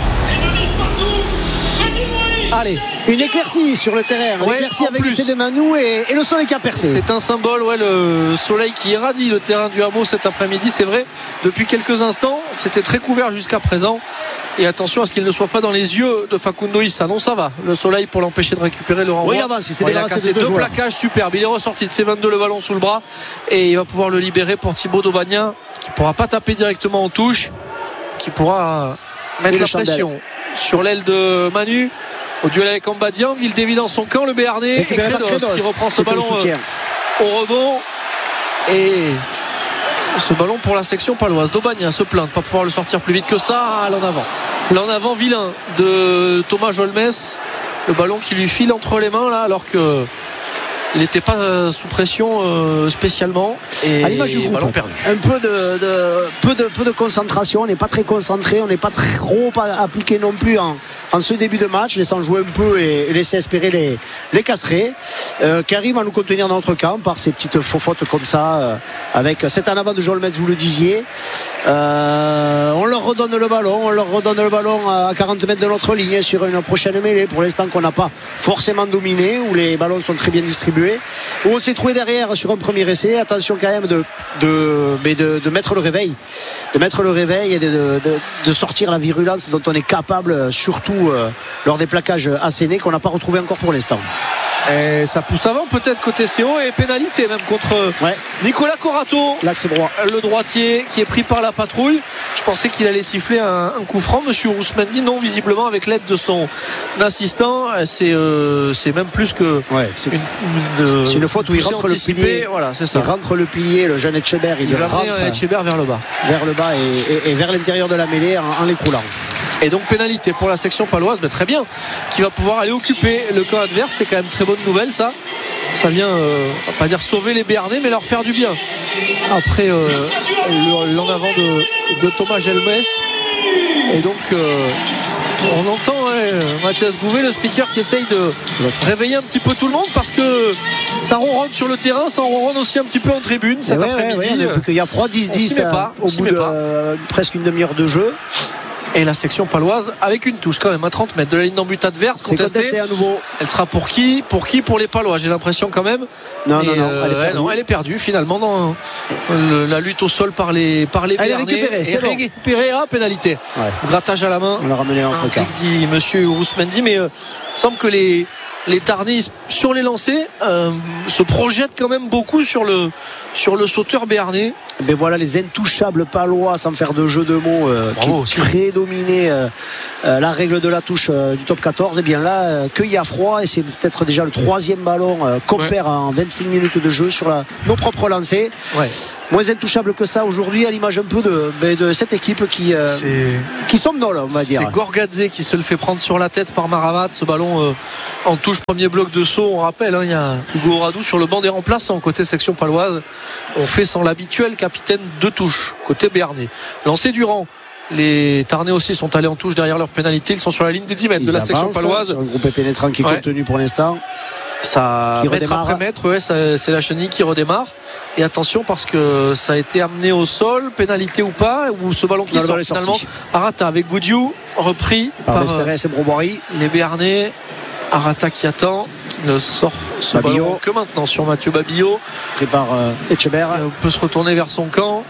Allez, une éclaircie sur le terrain, une éclaircie avec l'essai de Manu et le soleil qui a percé. C'est un symbole, le soleil qui irradie le terrain du Hameau cet après-midi. C'est vrai, depuis quelques instants, c'était très couvert jusqu'à présent. Et attention à ce qu'il ne soit pas dans les yeux de Facundo Issa. Non, ça va. Le soleil pour l'empêcher de récupérer le renvoi. Oui, avance, il a cassé 2 plaquages superbes. Il est ressorti de ses 22 le ballon sous le bras et il va pouvoir le libérer pour Thibaut Daubagnin, qui ne pourra pas taper directement en touche, qui pourra mettre la pression sur l'aile de Manu. Au duel avec Ambadiang, il dévie dans son camp le Béarnais, et Credos qui reprend ce ballon au rebond. Et ce ballon pour la section paloise. Daubagnin se plaint de ne pas pouvoir le sortir plus vite que ça. L'en avant vilain de Thomas Jolmes. Le ballon qui lui file entre les mains là, alors que il n'était pas sous pression spécialement, et à l'image du groupe, ballon perdu. Un peu de concentration, on n'est pas très concentré, on n'est pas trop appliqué non plus en ce début de match, laissant jouer un peu et laisser espérer les casserets qui arrivent à nous contenir dans notre camp par ces petites faux fautes comme ça, avec cet en avant de Jolmes, vous le disiez. On leur redonne le ballon à 40 mètres de notre ligne sur une prochaine mêlée, pour l'instant qu'on n'a pas forcément dominé, où les ballons sont très bien distribués, où on s'est trouvé derrière sur un premier essai. Attention quand même de mettre le réveil, et de sortir la virulence dont on est capable, surtout lors des plaquages assénés qu'on n'a pas retrouvé encore pour l'instant. Et ça pousse avant peut-être côté CO, et pénalité même contre Nicolas Corato, l'axe droit, le droitier qui est pris par la patrouille. Je pensais qu'il allait siffler un coup franc, monsieur Ousmandi. Non, visiblement avec l'aide de son assistant, c'est même plus que c'est une faute où il rentre le pilier. Voilà, c'est ça. Il rentre le pilier, le jeune Etcheber, il rentre Etcheber vers le bas et vers l'intérieur de la mêlée en l'écroulant. Et donc pénalité pour la section paloise, très bien, qui va pouvoir aller occuper le camp adverse. C'est quand même très bonne nouvelle ça vient on va pas dire sauver les Béarnais, mais leur faire du bien après l'en avant de Thomas Gelmes. Et donc on entend Mathias Gouvet, le speaker, qui essaye de réveiller un petit peu tout le monde, parce que ça ronronne sur le terrain, ça ronronne aussi un petit peu en tribune cet après-midi. Il y a froid, 10-10 au bout de presque une demi-heure de jeu. Et la section paloise avec une touche quand même à 30 mètres de la ligne d'en-but adverse, contestée à nouveau. Elle sera pour qui pour les Palois, j'ai l'impression quand même. Non, elle est perdue finalement dans la lutte au sol par les Béarnais. Elle est récupérée à pénalité. Grattage à la main. On l'a ramené en cas, dit monsieur Ousmandi, mais il semble que les Tarnais sur les lancers se projettent quand même beaucoup sur le sauteur béarnais. Mais voilà, les intouchables palois, sans faire de jeu de mots, qui prédominaient la règle de la touche du top 14. Et bien là, qu'il y a froid, et c'est peut-être déjà le 3e ballon qu'on perd en 25 minutes de jeu sur nos propres lancers. Moins intouchable que ça aujourd'hui, à l'image un peu de cette équipe qui somnole, on va dire. C'est Gorgadze qui se le fait prendre sur la tête par Maravat. Ce ballon en touche, premier bloc de saut. On rappelle, il y a Hugo Oradou sur le banc des remplaçants côté section paloise. On fait sans l'habituel capitaine de touche côté Béarnais. Lancé Durand. Les Tarnais aussi sont allés en touche derrière leur pénalité. Ils sont sur la ligne des 10 mètres de la section paloise. Un groupe pénétrant qui est contenu pour l'instant. Ça mètre après mètre, c'est la chenille qui redémarre. Et attention, parce que ça a été amené au sol, pénalité ou pas, ou ce ballon qui sort finalement. Arata avec Goudiou, repris par les Béarnais. Arata qui attend, qui ne sort ce ballon que maintenant sur Mathieu Babillot. Pris par Etcheber. On peut se retourner vers son camp.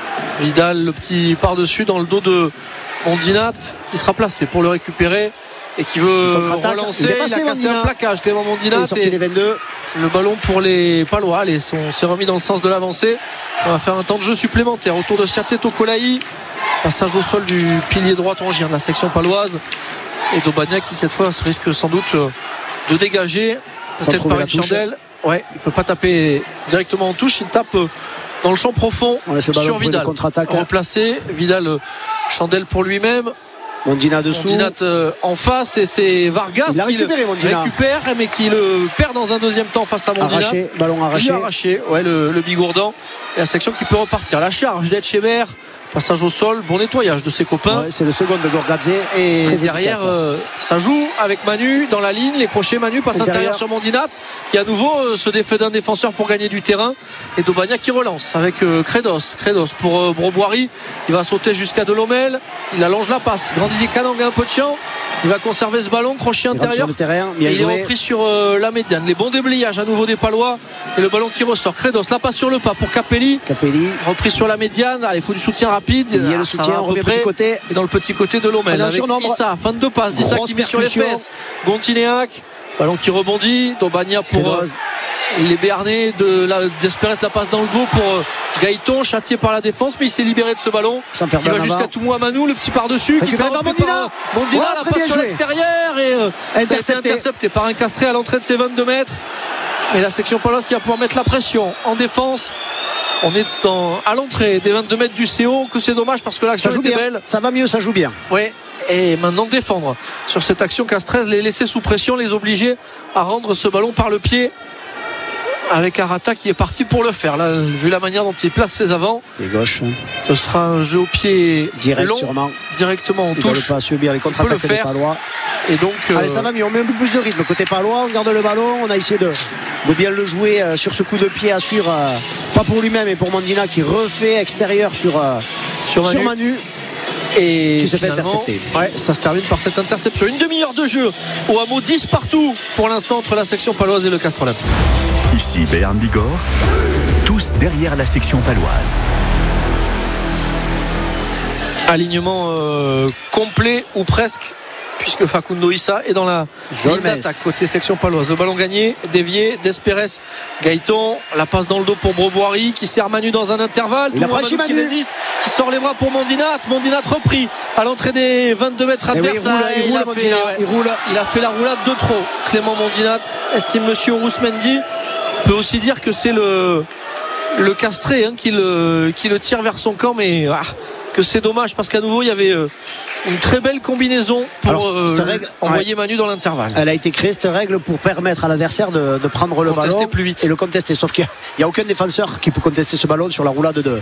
Vidal, le petit par-dessus dans le dos de Ondinat, qui sera placé pour le récupérer. et qui veut relancer. Il a cassé un plaquage. Clément Mondinat. Il est sorti les 22. Le ballon pour les Palois. Allez, on s'est remis dans le sens de l'avancée. On va faire un temps de jeu supplémentaire autour de Siaté Tokolaï. Passage au sol du pilier droit tongien de la section paloise. Et d'Aubagnat qui cette fois risque sans doute de dégager. Peut-être par une chandelle. Ouais, il peut pas taper directement en touche. Il tape dans le champ profond sur Vidal. Remplacé. Vidal, chandelle pour lui-même. Mondinat dessous. Mondinat en face, et c'est Vargas qui le récupère, mais qui le perd dans un deuxième temps face à Mondinat. Ballon arraché. Ouais, le Bigourdan. Et la section qui peut repartir. La charge d'Etcheber. Passage au sol, bon nettoyage de ses copains. Ouais, c'est le second de Gorgadze. Et derrière, ça joue avec Manu dans la ligne. Les crochets, Manu passe intérieur sur Mondinat, qui à nouveau se défait d'un défenseur pour gagner du terrain. Et d'Aubagnat qui relance avec Credos pour Broboiry, qui va sauter jusqu'à Delhommel. Il allonge la passe. Grandier Canang a un peu de champ. Il va conserver ce ballon, crochet intérieur. Il est repris sur la médiane. Les bons déblayages à nouveau des Palois. Et le ballon qui ressort. Credos, la passe sur le pas pour Capelli. Repris sur la médiane. Allez, il faut du soutien rapide. Il y a le soutien, on revient petit côté. Et dans le petit côté de Lommel avec Issa, fin de passe, Issa qui met sur les fesses. Gontinéac, ballon qui rebondit. d'Aubagnat pour les Béarnais d'Espérès, la passe dans le dos pour Gaëton, châtié par la défense, mais il s'est libéré de ce ballon qui va jusqu'à Toumou Amanou, le petit par-dessus qui sera repris par Mondinat, la passe sur l'extérieur, et ça a été intercepté par un castré à l'entrée de ses 22 mètres. Et la section paloise qui va pouvoir mettre la pression en défense. On est à l'entrée des 22 mètres du CO, que c'est dommage parce que l'action était belle. Ça va mieux, ça joue bien. Oui. Et maintenant défendre sur cette action Castres, les laisser sous pression, les obliger à rendre ce ballon par le pied, avec Arata qui est parti pour le faire. Là, vu la manière dont il place ses avants, les gauches, ce sera un jeu au pied direct, long, sûrement. Directement en touche. Il ne pas subir les contre-attaques des Palois. Et donc, allez, ça va mieux, on met un peu plus de rythme côté Palois, on garde le ballon, on a essayé de bien le jouer sur ce coup de pied à suivre, pas pour lui-même mais pour Mondinat qui refait extérieur sur Manu. Et qui se fait intercepter. Ouais, ça se termine par cette interception. Une demi-heure de jeu au hameau, 10 partout pour l'instant entre la section paloise et le Castrolab. Ici Béarn Bigorre, tous derrière la section paloise. Alignement complet ou presque, puisque Facundo Issa est dans la ligne d'attaque côté section paloise. Le ballon gagné, dévié d'Espérès, Gaëton, la passe dans le dos pour Broboiry qui sert Manu dans un intervalle. Il a franchi Manu qui résiste, qui sort les bras pour Mondinat repris à l'entrée des 22 mètres adverses. Il a fait la roulade de trop. Clément Mondinat, estime monsieur Rousmendi. On peut aussi dire que c'est le castré qui le tire vers son camp, mais que c'est dommage parce qu'à nouveau il y avait une très belle combinaison pour envoyer Manu dans l'intervalle. Elle a été créée cette règle pour permettre à l'adversaire de prendre le ballon plus vite et le contester, sauf qu'il n'y a aucun défenseur qui peut contester ce ballon sur la roulade de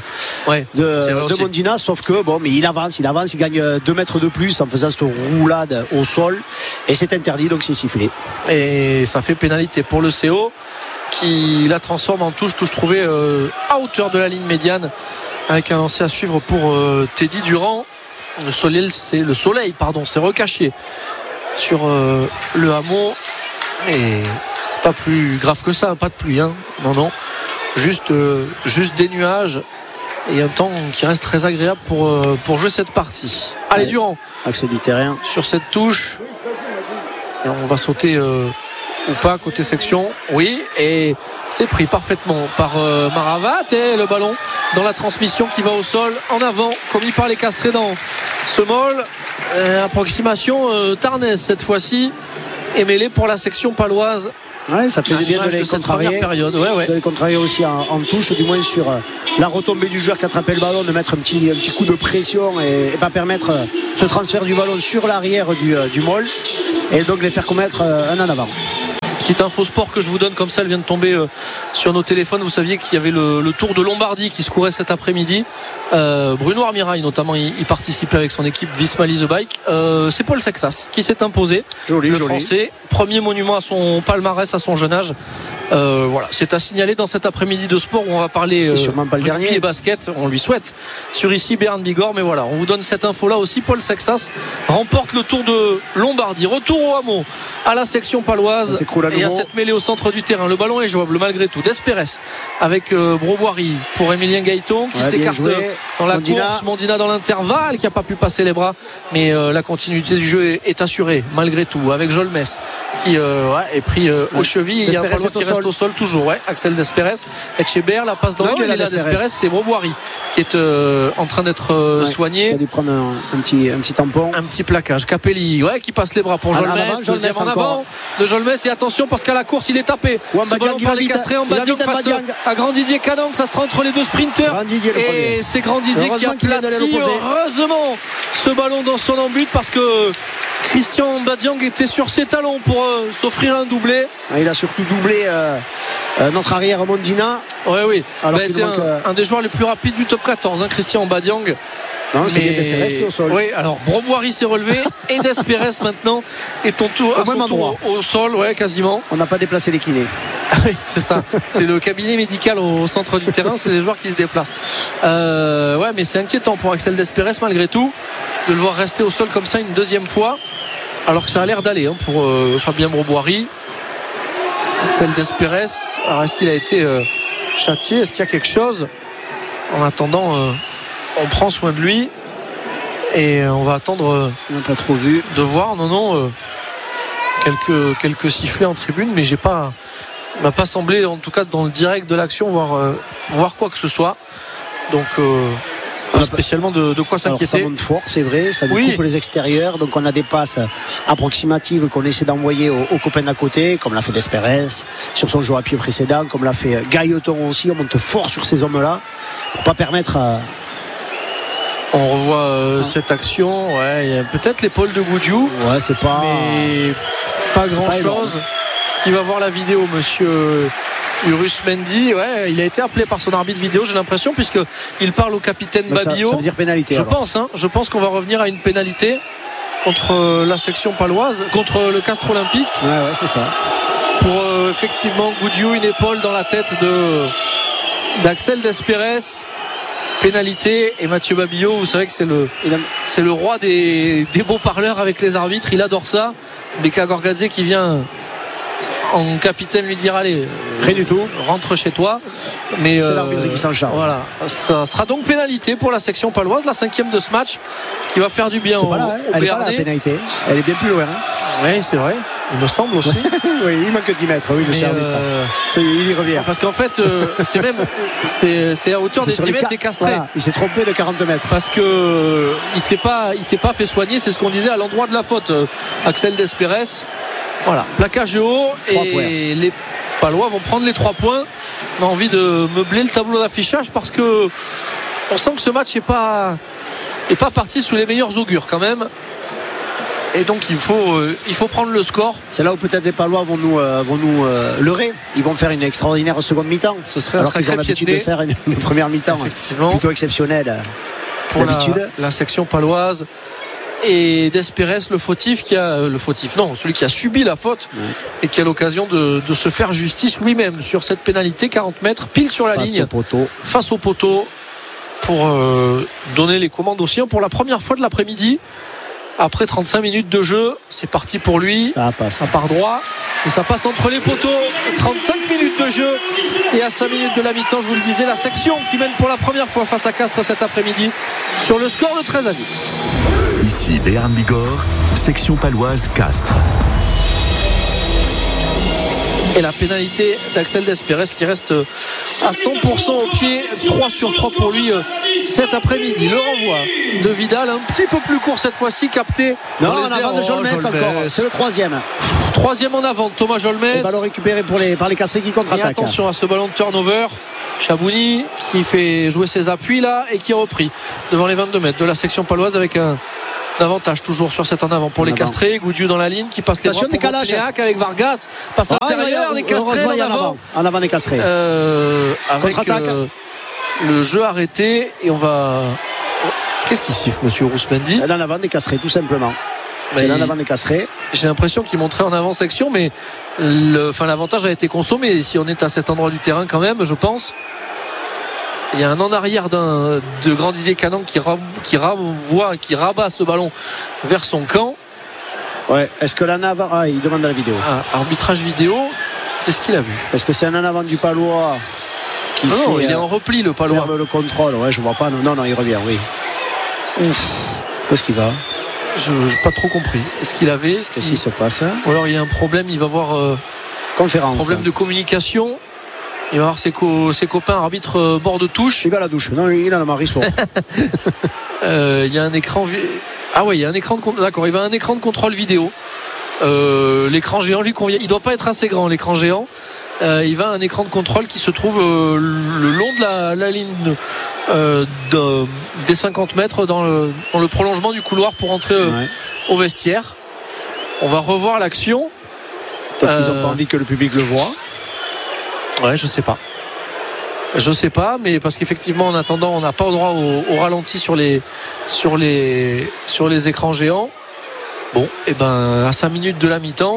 Mondinat, sauf que mais il avance, il gagne 2 mètres de plus en faisant cette roulade au sol et c'est interdit, donc c'est sifflé et ça fait pénalité pour le CO qui la transforme en touche trouvée à hauteur de la ligne médiane, avec un lancer à suivre pour Teddy Durand. Le soleil s'est recaché sur le hameau, et c'est pas plus grave que ça, pas de pluie, non, juste des nuages et un temps qui reste très agréable pour jouer cette partie. Allez, Durand, axe du terrain sur cette touche, et on va sauter ou pas côté section, oui, et c'est pris parfaitement par Maravat, et le ballon dans la transmission qui va au sol, en avant, commis par les castrés dans ce mol. Approximation Tarnès cette fois-ci, et mêlé pour la section paloise. Ouais, ça faisait bien de les contrarier. De les contrarier aussi en touche, du moins sur la retombée du joueur qui attrapait le ballon, de mettre un petit coup de pression et pas permettre ce transfert du ballon sur l'arrière du mol, et donc les faire commettre un en avant. Petite info sport que je vous donne comme ça, elle vient de tomber sur nos téléphones. Vous saviez qu'il y avait le Tour de Lombardie qui se courait cet après-midi. Bruno Armirail notamment y participait avec son équipe Visma Lease Bike. C'est Paul Sexas qui s'est imposé, le Français, premier monument à son palmarès à son jeune âge, Voilà, c'est à signaler dans cet après-midi de sport où on va parler rugby et basket. On lui souhaite sur ici Béarn Bigorre, mais voilà, on vous donne cette info-là aussi. Paul Sexas remporte le Tour de Lombardie. Retour au hameau à la section paloise et à cette mêlée au centre du terrain. Le ballon est jouable malgré tout. D'Espérès avec Broboiry pour Emilien Gaëton qui s'écarte dans la course. Mondina dans l'intervalle qui n'a pas pu passer les bras, mais la continuité du jeu est assurée malgré tout avec Jolmes qui est pris aux chevilles. Il y a un Palois qui reste au sol toujours. Axel D'Espérès, Etchebert, la passe dans l'eau. Et là D'Espérès, c'est Broboiry qui est en train d'être soigné. Il a dû prendre un petit tampon, un petit plaquage. Capelli qui passe les bras pour Jolmes. Deuxième en avant de Jolmes, et attention parce qu'à la course il est tapé. Ce ballon par les Castrés en Badiang face à Grand Didier Canang. Ça sera entre les deux sprinteurs et c'est Grand Didier qui a plati heureusement ce ballon dans son embut parce que Christian Badiang était sur ses talons pour s'offrir un doublé. Il a surtout doublé notre arrière Mondina. Oui. C'est un des joueurs les plus rapides du top 14, Christian Badiang. Non, c'est bien D'Espérès qui est au sol. Oui, alors Broboiry s'est relevé et D'Espérès maintenant est au même endroit au sol, quasiment. On n'a pas déplacé les kinés. Oui, c'est ça. C'est le cabinet médical au centre du terrain, c'est les joueurs qui se déplacent. Mais c'est inquiétant pour Axel D'Espérès malgré tout de le voir rester au sol comme ça une deuxième fois, alors que ça a l'air d'aller pour Fabien Broboiry. Axel D'Espérès, alors est-ce qu'il a été châtié? Est-ce qu'il y a quelque chose? En attendant, on prend soin de lui et on va attendre on n'a pas trop vu de voir. Quelques sifflets en tribune, mais il m'a pas semblé, en tout cas dans le direct de l'action, voir quoi que ce soit. Donc pas spécialement de quoi s'inquiéter. Ça monte fort, c'est vrai, ça nous coupe les extérieurs, donc on a des passes approximatives qu'on essaie d'envoyer aux copains d'à côté, comme l'a fait D'Espérès sur son jeu à pied précédent, comme l'a fait Gailleton aussi. On monte fort sur ces hommes-là pour pas permettre à... On revoit cette action. Il y a peut-être l'épaule de Goudiou. C'est pas. Mais pas grand-chose. Ce qui va voir la vidéo, monsieur Urus Mendy. Il a été appelé par son arbitre vidéo, j'ai l'impression, puisqu'il parle au capitaine Babillot. Ça veut dire pénalité. Je pense qu'on va revenir à une pénalité contre la section paloise, contre le Castres Olympique. C'est ça. Pour effectivement Goudiou, une épaule dans la tête d'Axel D'Espérès. Pénalité, et Mathieu Babillot, vous savez que c'est le roi des beaux parleurs avec les arbitres, il adore ça. Beka Gorgadze qui vient en capitaine lui dire allez, rien du tout, rentre chez toi. Mais c'est l'arbitre qui s'en charge. Voilà, ça sera donc pénalité pour la section paloise, la 5e de ce match, qui va faire du bien au elle est pas là, la pénalité, elle est bien plus loin. Oui, c'est vrai, il me semble aussi. Oui, il manque 10 mètres, le arbitre. Il y revient. Parce qu'en fait, c'est à hauteur des 10 mètres des Castrés. Voilà, il s'est trompé de 40 mètres. Parce que il s'est pas fait soigner, c'est ce qu'on disait à l'endroit de la faute. Axel D'Espérès. Voilà, plaquage haut et les Palois vont prendre les 3 points. On a envie de meubler le tableau d'affichage parce que on sent que ce match n'est pas parti sous les meilleurs augures quand même. Et donc il faut prendre le score. C'est là où peut-être les Palois vont nous leurrer. Ils vont faire une extraordinaire seconde mi-temps. Ce serait un sacré l'habitude de faire une première mi-temps plutôt exceptionnelle pour la section paloise. Et D'Espérès, celui qui a subi la faute et qui a l'occasion de se faire justice lui-même sur cette pénalité, 40 mètres pile sur la ligne face au poteau pour donner les commandes aussi pour la première fois de l'après-midi. Après 35 minutes de jeu, c'est parti pour lui. Ça part droit et ça passe entre les poteaux. 35 minutes de jeu et à 5 minutes de la mi-temps, je vous le disais, la section qui mène pour la première fois face à Castres cet après-midi sur le score de 13-10. Ici Béarn Bigorre, section paloise Castres. Et la pénalité d'Axel D'Espérès qui reste à 100% au pied, 3 sur 3 pour lui cet après-midi. Le renvoi de Vidal, un petit peu plus court cette fois-ci, capté. Non, en avant de Jolmes encore, c'est le 3e. 3e en avant, Thomas Jolmes. Ballon récupéré par les Castrés qui contre-attaquent. Attention à ce ballon de turnover. Chabouni qui fait jouer ses appuis là et qui est repris devant les 22 mètres de la section paloise avec un avantage toujours sur cet en avant pour les Castrés. Goudiou dans la ligne qui passe les bras pour Montignac avec Vargas, passe à l'intérieur, les Castrés en avant des Castrés avec le jeu arrêté et on va... Qu'est-ce qu'il siffle monsieur Roussemendi? En avant des Castrés tout simplement. C'est l'en avant des Castrés. J'ai l'impression qu'il montrait en avant-section, mais l'avantage a été consommé. Si on est à cet endroit du terrain quand même, je pense. Il y a un en arrière de Grand Didier Canon qui rabat ce ballon vers son camp. Ouais. Est-ce que l'en avant... Ah, il demande la vidéo. Arbitrage vidéo. Qu'est-ce qu'il a vu? Est-ce que c'est un en avant du Palois qui Non, il est en repli, le Palois. Perdre le contrôle. Ouais, je vois pas. Non, il revient, oui. Ouf. Où est-ce qu'il va? Je n'ai pas trop compris. Est-ce qu'il avait Qu'est-ce qui se passe? Ou alors il y a un problème, il va avoir conférence. Problème de communication. Il va voir ses copains arbitres bord de touche. Il va à la douche. Non, il a le mari soir. Il y a un écran. Ah ouais, il y a un écran de. D'accord, il va à un écran de contrôle vidéo. L'écran géant lui convient. Il doit pas être assez grand, l'écran géant. Il va à un écran de contrôle qui se trouve le long de la ligne des 50 mètres dans le prolongement du couloir pour entrer au vestiaire. On va revoir l'action. Peut-être qu'ils n'ont pas envie que le public le voit. Ouais, je sais pas, mais parce qu'effectivement en attendant on n'a pas le droit au ralenti sur les écrans géants. Bon, et ben à 5 minutes de la mi-temps,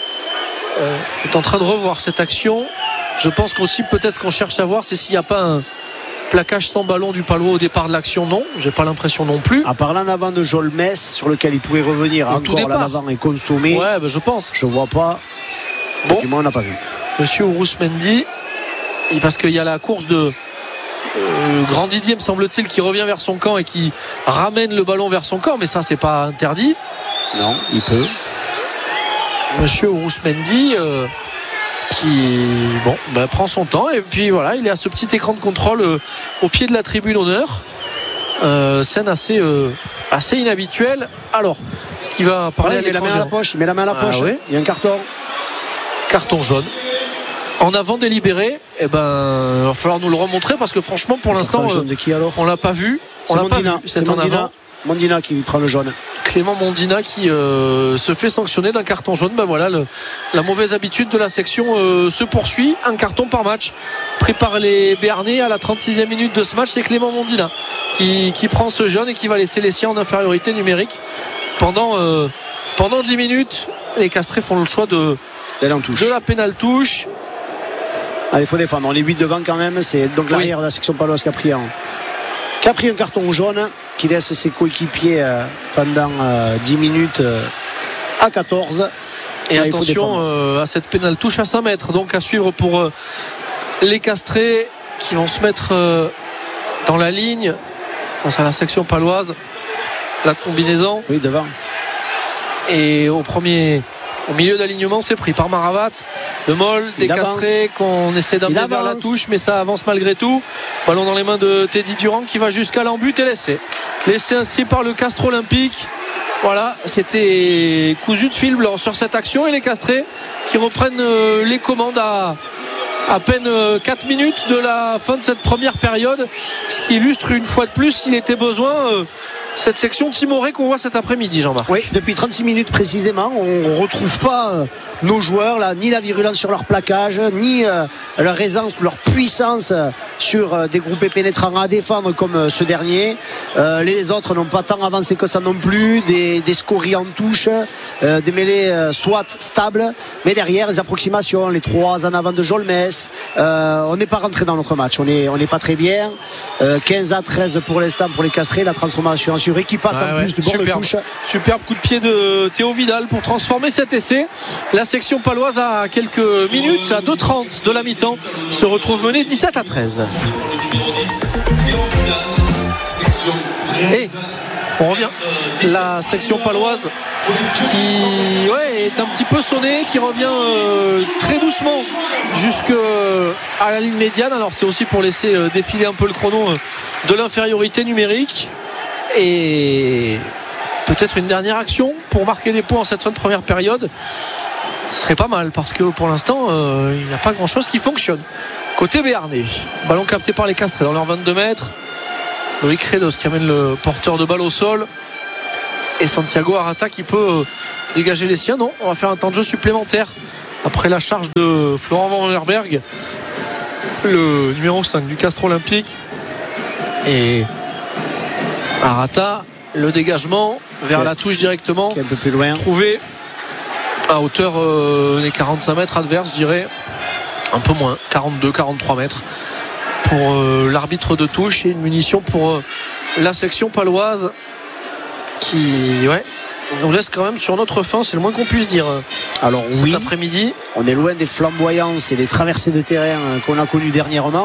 on est en train de revoir cette action. Je pense qu'aussi peut-être ce qu'on cherche à voir, c'est s'il n'y a pas un plaquage sans ballon du Palois au départ de l'action. Non, j'ai pas l'impression non plus. À part l'en avant de Jolmes sur lequel il pourrait revenir, encore l'en avant est consommé. Ouais, ben je pense. Je vois pas. Bon, on n'a pas vu. Monsieur Ourous-Mendy, parce qu'il y a la course de Grand Didier, me semble-t-il, qui revient vers son camp et qui ramène le ballon vers son camp, mais ça c'est pas interdit. Non, il peut. Monsieur Ourous-Mendy qui prend son temps et puis voilà, il est à ce petit écran de contrôle au pied de la tribune honneur. Scène assez inhabituelle. Alors, ce qui va parler à l'écran, il met la main à la poche. Ouais. Il y a un carton jaune. En avant délibéré, il va falloir nous le remontrer parce que franchement pour l'instant on l'a pas vu. C'est Mondina qui prend le jaune. Clément Mondina qui se fait sanctionner d'un carton jaune. La mauvaise habitude de la section se poursuit. Un carton par match pris par les Béarnais à la 36e minute de ce match. C'est Clément Mondina qui prend ce jaune et qui va laisser les siens en infériorité numérique pendant 10 minutes. Les Castrés font le choix de la pénale touche. Il faut défendre. On est 8 devant quand même. C'est donc l'arrière de la section paloise qui a pris un carton jaune, qui laisse ses coéquipiers pendant 10 minutes à 14. Et attention à cette pénale touche à 5 mètres. Donc à suivre pour les Castrés qui vont se mettre dans la ligne face à la section paloise. La combinaison. Oui, devant. Et au milieu d'alignement, c'est pris par Maravat. Le Moll des Castrés qu'on essaie d'amener vers la touche, mais ça avance malgré tout. Ballon dans les mains de Teddy Durand qui va jusqu'à l'embut et l'essai inscrit par le Castres Olympique. Voilà, c'était cousu de fil blanc sur cette action et les Castrés qui reprennent les commandes à peine 4 minutes de la fin de cette première période, ce qui illustre une fois de plus s'il était besoin cette section timorée qu'on voit cet après-midi, Jean-Marc. Oui, depuis 36 minutes précisément, on ne retrouve pas nos joueurs là, ni la virulence sur leur plaquage, ni leur aisance, leur puissance sur des groupes pénétrants à défendre comme ce dernier. Les autres n'ont pas tant avancé que ça non plus, des scories en touche, des mêlées soit stables, mais derrière les approximations, les 3 en avant de Jolmes. On n'est pas rentré dans notre match, on n'est pas très bien. 15-13 pour l'instant pour les Castrés, la transformation assurée qui passe en plus du bord de touche. Superbe coup de pied de Théo Vidal pour transformer cet essai. La section paloise à quelques minutes, à 2:30 de la mi-temps, se retrouve menée 17-13. Et on revient. La section paloise qui est un petit peu sonnée, qui revient très doucement jusqu'à la ligne médiane. Alors c'est aussi pour laisser défiler un peu le chrono de l'infériorité numérique. Et peut-être une dernière action pour marquer des points en cette fin de première période. Ce serait pas mal parce que pour l'instant il n'y a pas grand chose qui fonctionne côté béarnais. Ballon capté par les Castrés dans leurs 22 mètres. Loïc Redos qui amène le porteur de balle au sol et Santiago Arata qui peut dégager les siens. Non, on va faire un temps de jeu supplémentaire après la charge de Florent Van Lerberg, le numéro 5 du Castres Olympique. Et Arata, le dégagement vers la touche directement, qui est un peu plus loin, trouvé à hauteur des 45 mètres adverses, je dirais un peu moins, 42, 43 mètres pour l'arbitre de touche, et une munition pour la section paloise qui on laisse quand même sur notre faim, c'est le moins qu'on puisse dire. Alors cet après-midi, on est loin des flamboyances et des traversées de terrain qu'on a connues dernièrement.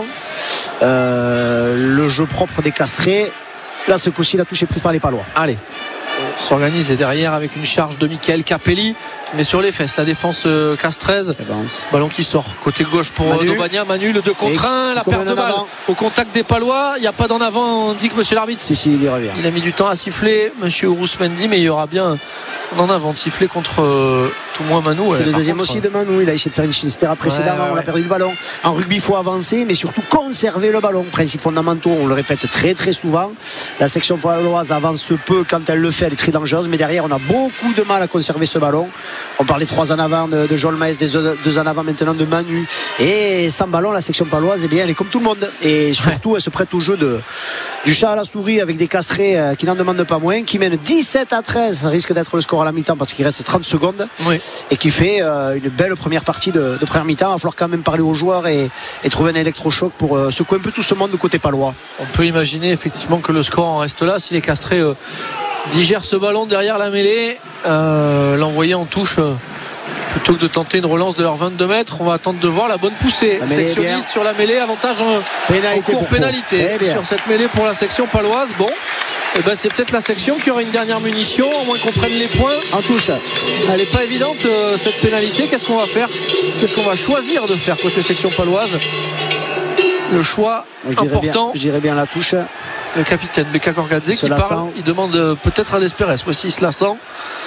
Le jeu propre des Castrés, là ce coup-ci la touche est prise par les Palois. Allez, on s'organise, et derrière avec une charge de Michael Capelli qui met sur les fesses la défense castraise. Ballon qui sort côté gauche pour Dobagna. Manu, le 2 contre 1, la perte de balle au contact des Palois. Il n'y a pas d'en avant, indique monsieur l'arbitre. Si, il revient. Il a mis du temps à siffler monsieur Ourous-Mendy, mais il y aura bien en avant de siffler contre tout moins Manu. C'est le deuxième aussi de Manu. Il a essayé de faire une Chinistera précédemment. On a perdu le ballon. En rugby, il faut avancer, mais surtout conserver le ballon. Principes fondamentaux, on le répète très très souvent. La section paloise avance peu quand elle le fait, elle est très dangereuse, mais derrière on a beaucoup de mal à conserver ce ballon. On parlait 3 en avant de Joël Maes, des 2 en avant maintenant de Manu, et sans ballon la section paloise, eh bien, elle est comme tout le monde, et surtout elle se prête au jeu du chat à la souris, avec des Castrés qui n'en demandent pas moins, qui mènent 17-13. Ça risque d'être le score à la mi-temps parce qu'il reste 30 secondes, et qui fait une belle première partie de première mi-temps. Il va falloir quand même parler aux joueurs et trouver un électrochoc pour secouer un peu tout ce monde de côté palois. On peut imaginer effectivement que le score en reste là si les Castrés digèrent ce ballon derrière la mêlée, l'envoyer en touche plutôt que de tenter une relance de leurs 22 mètres. On va attendre de voir la bonne poussée sectionniste sur la mêlée, avantage en cours pénalité sur cette mêlée pour la section paloise. Bon, et c'est peut-être la section qui aura une dernière munition, au moins qu'on prenne les points en touche. Elle n'est pas évidente cette pénalité. Qu'est-ce qu'on va faire, qu'est-ce qu'on va choisir de faire côté section paloise? Le choix important, je dirais bien la touche. Le capitaine Beka Korgadze qui parle, il demande peut-être à Desperes, voici il se la sent.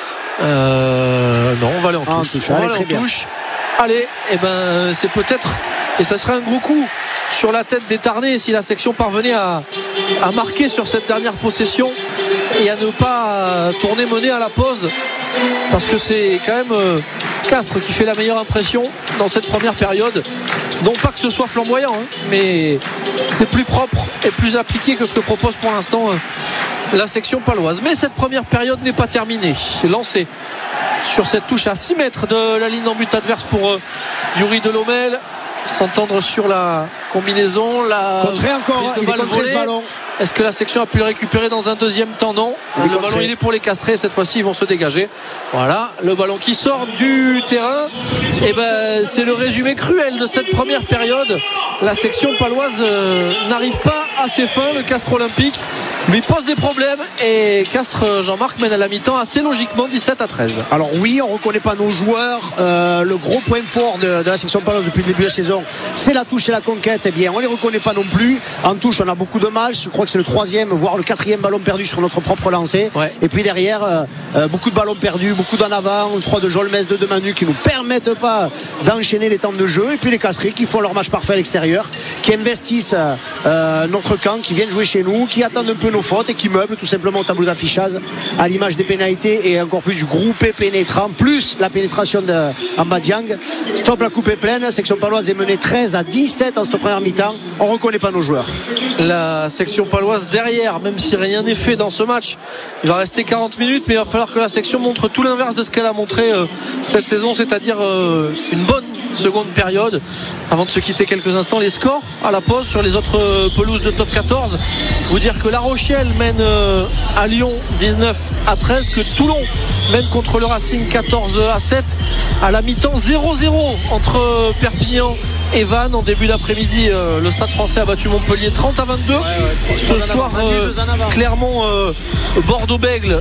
Non, on va aller en touche. On va aller en touche. Allez, c'est peut-être, et ça serait un gros coup sur la tête des Tarnais si la section parvenait à marquer sur cette dernière possession et à ne pas tourner menée à la pause, parce que c'est quand même Castres qui fait la meilleure impression dans cette première période. Non pas que ce soit flamboyant, mais c'est plus propre et plus appliqué que ce que propose pour l'instant la section paloise. Mais cette première période n'est pas terminée. C'est lancé sur cette touche à 6 mètres de la ligne d'en but adverse pour Yuri Delhommel. S'entendre sur la combinaison, la contré encore, prise de balle volée. Est-ce que la section a pu le récupérer dans un deuxième temps? Non. Le ballon il est pour les Castrés, cette fois-ci ils vont se dégager. Voilà, le ballon qui sort du terrain. Et c'est le résumé cruel de cette première période. La section paloise n'arrive pas à ses fins. Le Castres Olympique lui pose des problèmes, et Castres Jean-Marc mène à la mi-temps assez logiquement 17-13. Alors oui, on ne reconnaît pas nos joueurs. Le gros point fort de la section paloise depuis le début de la saison, c'est la touche et la conquête. Eh bien, on ne les reconnaît pas non plus. En touche, on a beaucoup de mal. Je crois que c'est le 3e, voire le 4e ballon perdu sur notre propre lancée. Et puis derrière, beaucoup de ballons perdus, beaucoup d'en avant, 3 de Joël Maes, 2 de Manu, qui ne nous permettent pas d'enchaîner les temps de jeu. Et puis les Castrés qui font leur match parfait à l'extérieur, qui investissent notre camp, qui viennent jouer chez nous, qui attendent un peu nos fautes et qui meublent tout simplement au tableau d'affichage à l'image des pénalités et encore plus du groupé pénétrant, plus la pénétration d'Ambadiang. Stop, la coupe est pleine. Section paloise est menée 13-17 en cette première mi-temps. On ne reconnaît pas nos joueurs. La section paloise derrière, même si rien n'est fait dans ce match, il va rester 40 minutes, mais il va falloir que la section montre tout l'inverse de ce qu'elle a montré cette saison, c'est-à-dire une bonne seconde période. Avant de se quitter quelques instants, les scores à la pause sur les autres pelouses de top 14. Vous dire que La Rochelle mène à Lyon 19-13, que Toulon mène contre le Racing 14-7. À la mi-temps 0-0 entre Perpignan et Vannes. En début d'après-midi, le Stade Français a battu Montpellier 30-22. Ce soir, Clermont Bordeaux-Bègles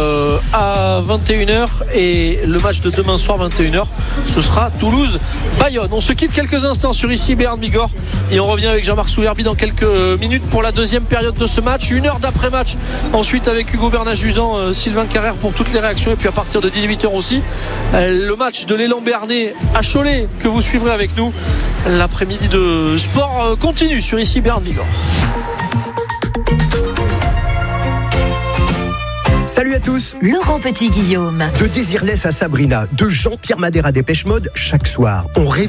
à 21h, et le match de demain soir 21h, ce sera Toulouse-Bayonne. On se quitte quelques instants sur ici Béarn Bigorre, et on revient avec Jean-Marc Souherby dans quelques minutes pour la deuxième période de ce match. 1 heure d'après-match ensuite avec Hugo Bernard-Juzan, Sylvain Carrère pour toutes les réactions, et puis à partir de 18h aussi le match de l'élan béarnais à Cholet que vous suivrez avec nous. L'après-midi de sport continue sur ici Béarn Bigorre. Salut à tous. Laurent Petit-Guillaume. De Désirless à Sabrina, de Jean-Pierre Madère à Dépêche Mode, chaque soir, on rêve